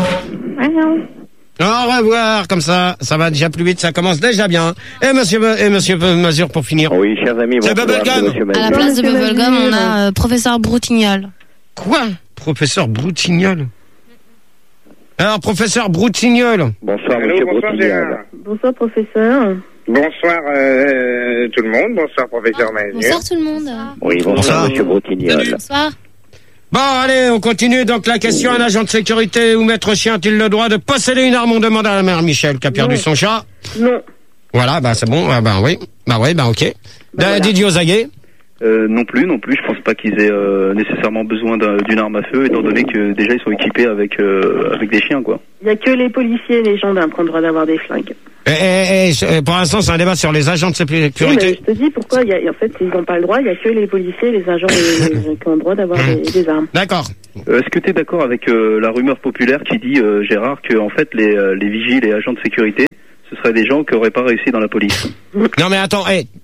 Speaker 19: Au revoir, comme ça va déjà plus vite, ça commence déjà bien. Et monsieur Mazur pour finir.
Speaker 7: Oui, chers amis,
Speaker 19: c'est Bubblegum.
Speaker 18: À la place de Bubblegum, on a professeur Broutignol.
Speaker 19: Quoi? Professeur Broutignol? Alors, professeur Broutignol.
Speaker 7: Bonsoir,
Speaker 4: Allô,
Speaker 7: monsieur
Speaker 4: bonsoir,
Speaker 7: Broutignol.
Speaker 4: Gérard.
Speaker 6: Bonsoir, professeur.
Speaker 4: Bonsoir tout le monde. Bonsoir, professeur Mazur.
Speaker 18: Bonsoir tout le monde.
Speaker 7: Oui, bonsoir, monsieur Broutignol.
Speaker 18: Bonsoir.
Speaker 19: Bon, allez, on continue. Donc, la question, un agent de sécurité ou maître chien a-t-il le droit de posséder une arme? On demande à la mère Michel qui a perdu son chat.
Speaker 6: Non.
Speaker 19: Voilà, bah c'est bon. Ah, bah oui. Bah oui, bah ok.
Speaker 6: Voilà.
Speaker 19: Didier Ozaguet.
Speaker 3: Non plus. Je pense pas qu'ils aient nécessairement besoin d'une arme à feu, étant donné que déjà ils sont équipés avec des chiens, quoi.
Speaker 6: Il n'y a que les policiers et les gendarmes qui ont le droit d'avoir des flingues.
Speaker 19: Pour l'instant, c'est un débat sur les agents de sécurité.
Speaker 6: Oui, mais je te dis pourquoi, en fait, ils n'ont pas le droit, il n'y a que les policiers et les agents qui ont le droit d'avoir des armes.
Speaker 19: D'accord.
Speaker 3: Est-ce que tu es d'accord avec la rumeur populaire qui dit, Gérard, que en fait les vigiles et agents de sécurité, ce seraient des gens qui n'auraient pas réussi dans la police?
Speaker 19: Non mais attends,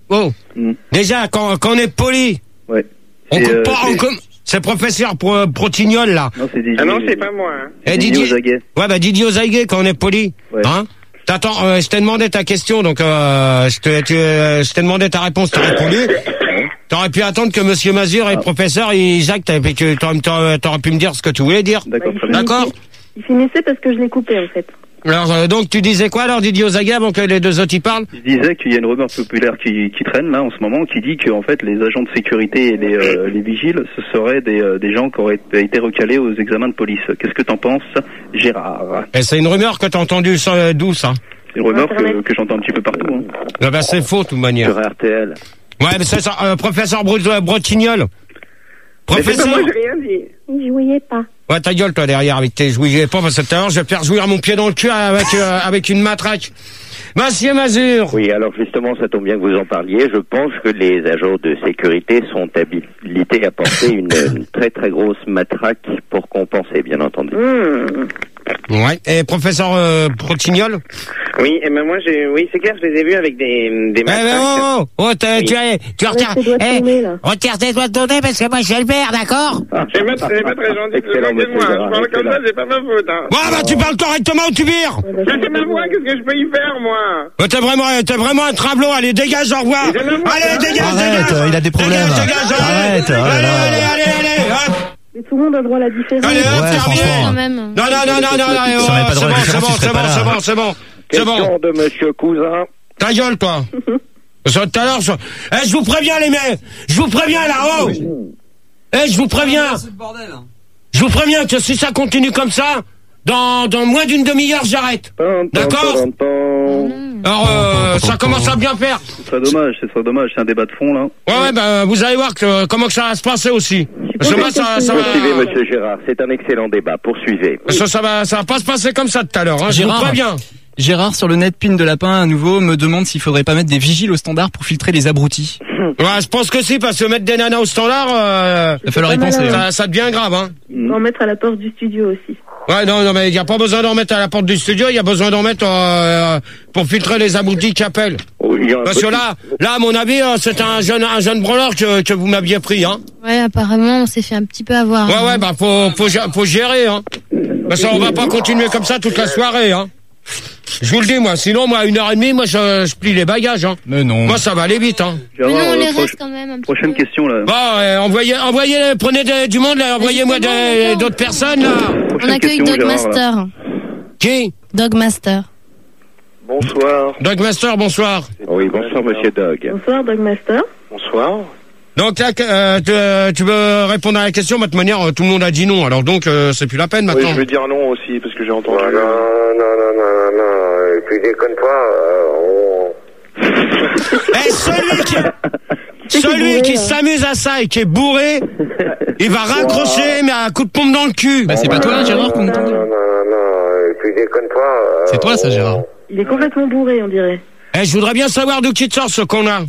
Speaker 19: déjà quand on est poli,
Speaker 3: ouais.
Speaker 19: On coupe pas en com. C'est professeur Brotignol là.
Speaker 3: Non, c'est Didier.
Speaker 4: Ah non, c'est pas moi. Hein.
Speaker 19: Didier Ozaguet. Ouais, bah Didier Ozaguet quand on est poli. Ouais. Hein? T'attends, je t'ai demandé ta question, donc je t'ai demandé ta réponse, t'as répondu. T'aurais pu attendre que Monsieur Mazur et le professeur Jacques, et que t'aurais pu me dire ce que tu voulais dire. D'accord.
Speaker 6: Il finissait parce que je l'ai coupé en fait.
Speaker 19: Alors donc tu disais quoi alors Didier Ozaguet avant que les deux autres y parlent?
Speaker 3: Je disais qu'il y a une rumeur populaire qui traîne là en ce moment qui dit que en fait les agents de sécurité et les vigiles ce seraient des gens qui auraient été recalés aux examens de police. Qu'est-ce que t'en penses, Gérard?
Speaker 19: Et c'est une rumeur que t'as entendue d'où ça?
Speaker 3: C'est une rumeur que j'entends un petit peu partout. Hein.
Speaker 19: Ah bah c'est faux de toute manière.
Speaker 7: Sur RTL.
Speaker 19: Ouais mais c'est ça, professeur Brotignol.
Speaker 4: Professeur. Moi j'ai rien dit.
Speaker 6: Je jouais pas.
Speaker 19: Ouais, ta gueule, toi, derrière, avec tes jouets pas, parce que tout à l'heure, je vais faire jouir mon pied dans le cul avec une matraque. Monsieur Mazur.
Speaker 7: Oui, alors justement, ça tombe bien que vous en parliez. Je pense que les agents de sécurité sont habilités à porter une très très grosse matraque pour compenser, bien entendu.
Speaker 19: Ouais. Et professeur Brotignol.
Speaker 4: Oui, et ben moi oui, c'est clair, je les ai vus avec des matraques.
Speaker 19: Tu retires tes doigts de ton nez parce que moi je suis le père, d'accord?
Speaker 4: C'est pas très gentil de se moquer de moi. Je parle comme ça, c'est pas ma faute. Hein.
Speaker 19: Ouais, bah tu parles correctement ou tu vires?
Speaker 4: C'est ma voix, qu'est-ce que je peux y faire, moi?
Speaker 19: T'es vraiment un travelot, allez, dégage, au revoir. Allez, dégage.
Speaker 16: Arrête, il a des problèmes.
Speaker 19: Arrête, allez.
Speaker 6: Mais tout le monde a droit à la différence.
Speaker 19: Allez,
Speaker 18: Quand même.
Speaker 19: Non, c'est bon.
Speaker 7: Question de monsieur Cousin.
Speaker 19: Ta gueule, toi. Tout à l'heure, je vous préviens, les mecs. Je vous préviens, là-haut. Je vous préviens. Je vous préviens que si ça continue comme ça, dans moins d'une demi-heure, j'arrête. D'accord? Alors, ça commence à bien faire.
Speaker 3: Ce serait dommage, c'est un débat de fond, là.
Speaker 19: Ouais, bah, vous allez voir comment que ça va se passer aussi. Parce que moi, ça
Speaker 7: Poursuivez, monsieur Gérard, c'est un excellent débat, poursuivez.
Speaker 19: Ça va pas se passer comme ça tout à l'heure, hein, je vous préviens.
Speaker 12: Gérard sur le net, Pine de Lapin à nouveau me demande s'il faudrait pas mettre des vigiles au standard pour filtrer les abrutis.
Speaker 19: Ouais, je pense que si, parce que mettre des nanas au standard,
Speaker 12: il va falloir y penser.
Speaker 19: Ça devient grave, hein.
Speaker 6: Il faut en mettre à la porte du studio aussi.
Speaker 19: Ouais, non, mais il n'y a pas besoin d'en mettre à la porte du studio, il y a besoin d'en mettre pour filtrer les abrutis qui appellent. Parce que là, à mon avis, c'est un jeune branleur que vous m'aviez pris, hein.
Speaker 18: Ouais, apparemment, on s'est fait un petit peu avoir.
Speaker 19: Ouais, bah faut gérer, hein. Parce qu'on va pas continuer comme ça toute la soirée, hein. Je vous le dis, moi. Sinon, moi, à 1h30, moi, je plie les bagages, hein.
Speaker 12: Mais non.
Speaker 19: Moi, ça va aller vite, hein.
Speaker 18: Mais non, on les reste quand même un petit
Speaker 3: Prochaine
Speaker 18: peu.
Speaker 3: question, là.
Speaker 19: Bon, envoyez, prenez du monde, là. Envoyez-moi d'autres personnes, là.
Speaker 18: On accueille Dogmaster.
Speaker 19: Qui?
Speaker 18: Dogmaster.
Speaker 8: Bonsoir.
Speaker 19: Dogmaster, bonsoir.
Speaker 7: Oui, bonsoir, monsieur Dog.
Speaker 6: Bonsoir, Dogmaster.
Speaker 8: Bonsoir.
Speaker 19: Donc là, tu veux répondre à la question, de toute manière, tout le monde a dit non, alors donc c'est plus la peine maintenant.
Speaker 8: Oui, je vais dire non aussi, parce que j'ai entendu...
Speaker 7: Non, tu déconnes
Speaker 19: pas. Celui qui s'amuse à ça et qui est bourré, il va raccrocher, mais à coup de pompe dans le cul.
Speaker 12: Bah c'est pas toi, Gérard, qu'on entend.
Speaker 7: Non, tu déconnes pas.
Speaker 12: C'est toi, ça, Gérard.
Speaker 6: Il est complètement bourré, on dirait.
Speaker 19: Je voudrais bien savoir d'où qui te sort ce qu'on a.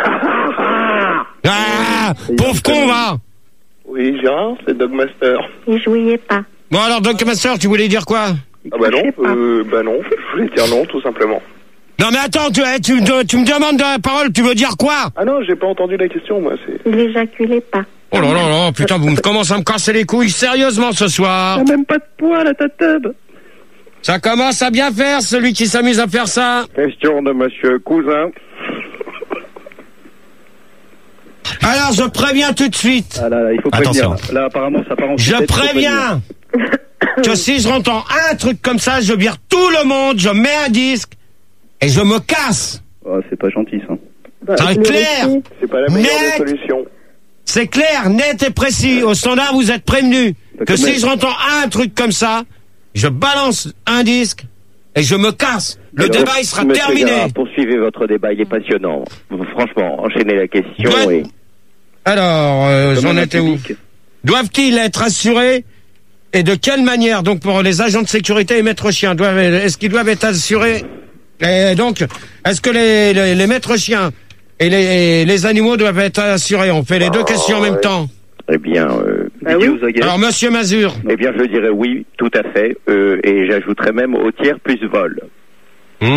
Speaker 19: Ah, pauvre con, va.
Speaker 8: Oui, Gérard, c'est Dogmaster.
Speaker 6: Il jouait pas.
Speaker 19: Bon alors, Dogmaster, tu voulais dire quoi?
Speaker 8: Ah bah non, je voulais dire non, tout simplement.
Speaker 19: Non mais attends, tu me demandes de la parole, tu veux dire quoi?
Speaker 8: Ah non, j'ai pas entendu la question, moi, c'est...
Speaker 6: Il éjaculait pas.
Speaker 19: Oh là là là, putain, vous commencez à me casser les couilles sérieusement ce soir.
Speaker 6: T'as même pas de poil à ta tête.
Speaker 19: Ça commence à bien faire, celui qui s'amuse à faire ça.
Speaker 7: Question de monsieur Cousin.
Speaker 19: Alors, je préviens tout de suite.
Speaker 3: Ah là, il faut prévenir. Là, apparemment, ça part en
Speaker 19: Je préviens. que si je entends un truc comme ça, je vire tout le monde, je mets un disque et je me casse.
Speaker 3: Oh, c'est pas gentil ça.
Speaker 19: Ça va être clair.
Speaker 17: C'est pas la meilleure des solutions.
Speaker 19: C'est clair, net et précis. Au standard, vous êtes prévenus que si je entends un truc comme ça, je balance un disque et je me casse. Le débat, il sera terminé.
Speaker 7: Gérard, poursuivez votre débat, il est passionnant. Franchement, enchaînez la question.
Speaker 19: Alors, j'en étais où? Doivent-ils être assurés et de quelle manière? Donc, pour les agents de sécurité et maîtres chiens, est-ce qu'ils doivent être assurés? Et donc, est-ce que les maîtres chiens et les animaux doivent être assurés? On fait les deux questions en même temps.
Speaker 7: Eh bien,
Speaker 3: oui.
Speaker 19: Alors, monsieur Mazur.
Speaker 7: Eh bien, je dirais oui, tout à fait. Et j'ajouterais même au tiers plus vol.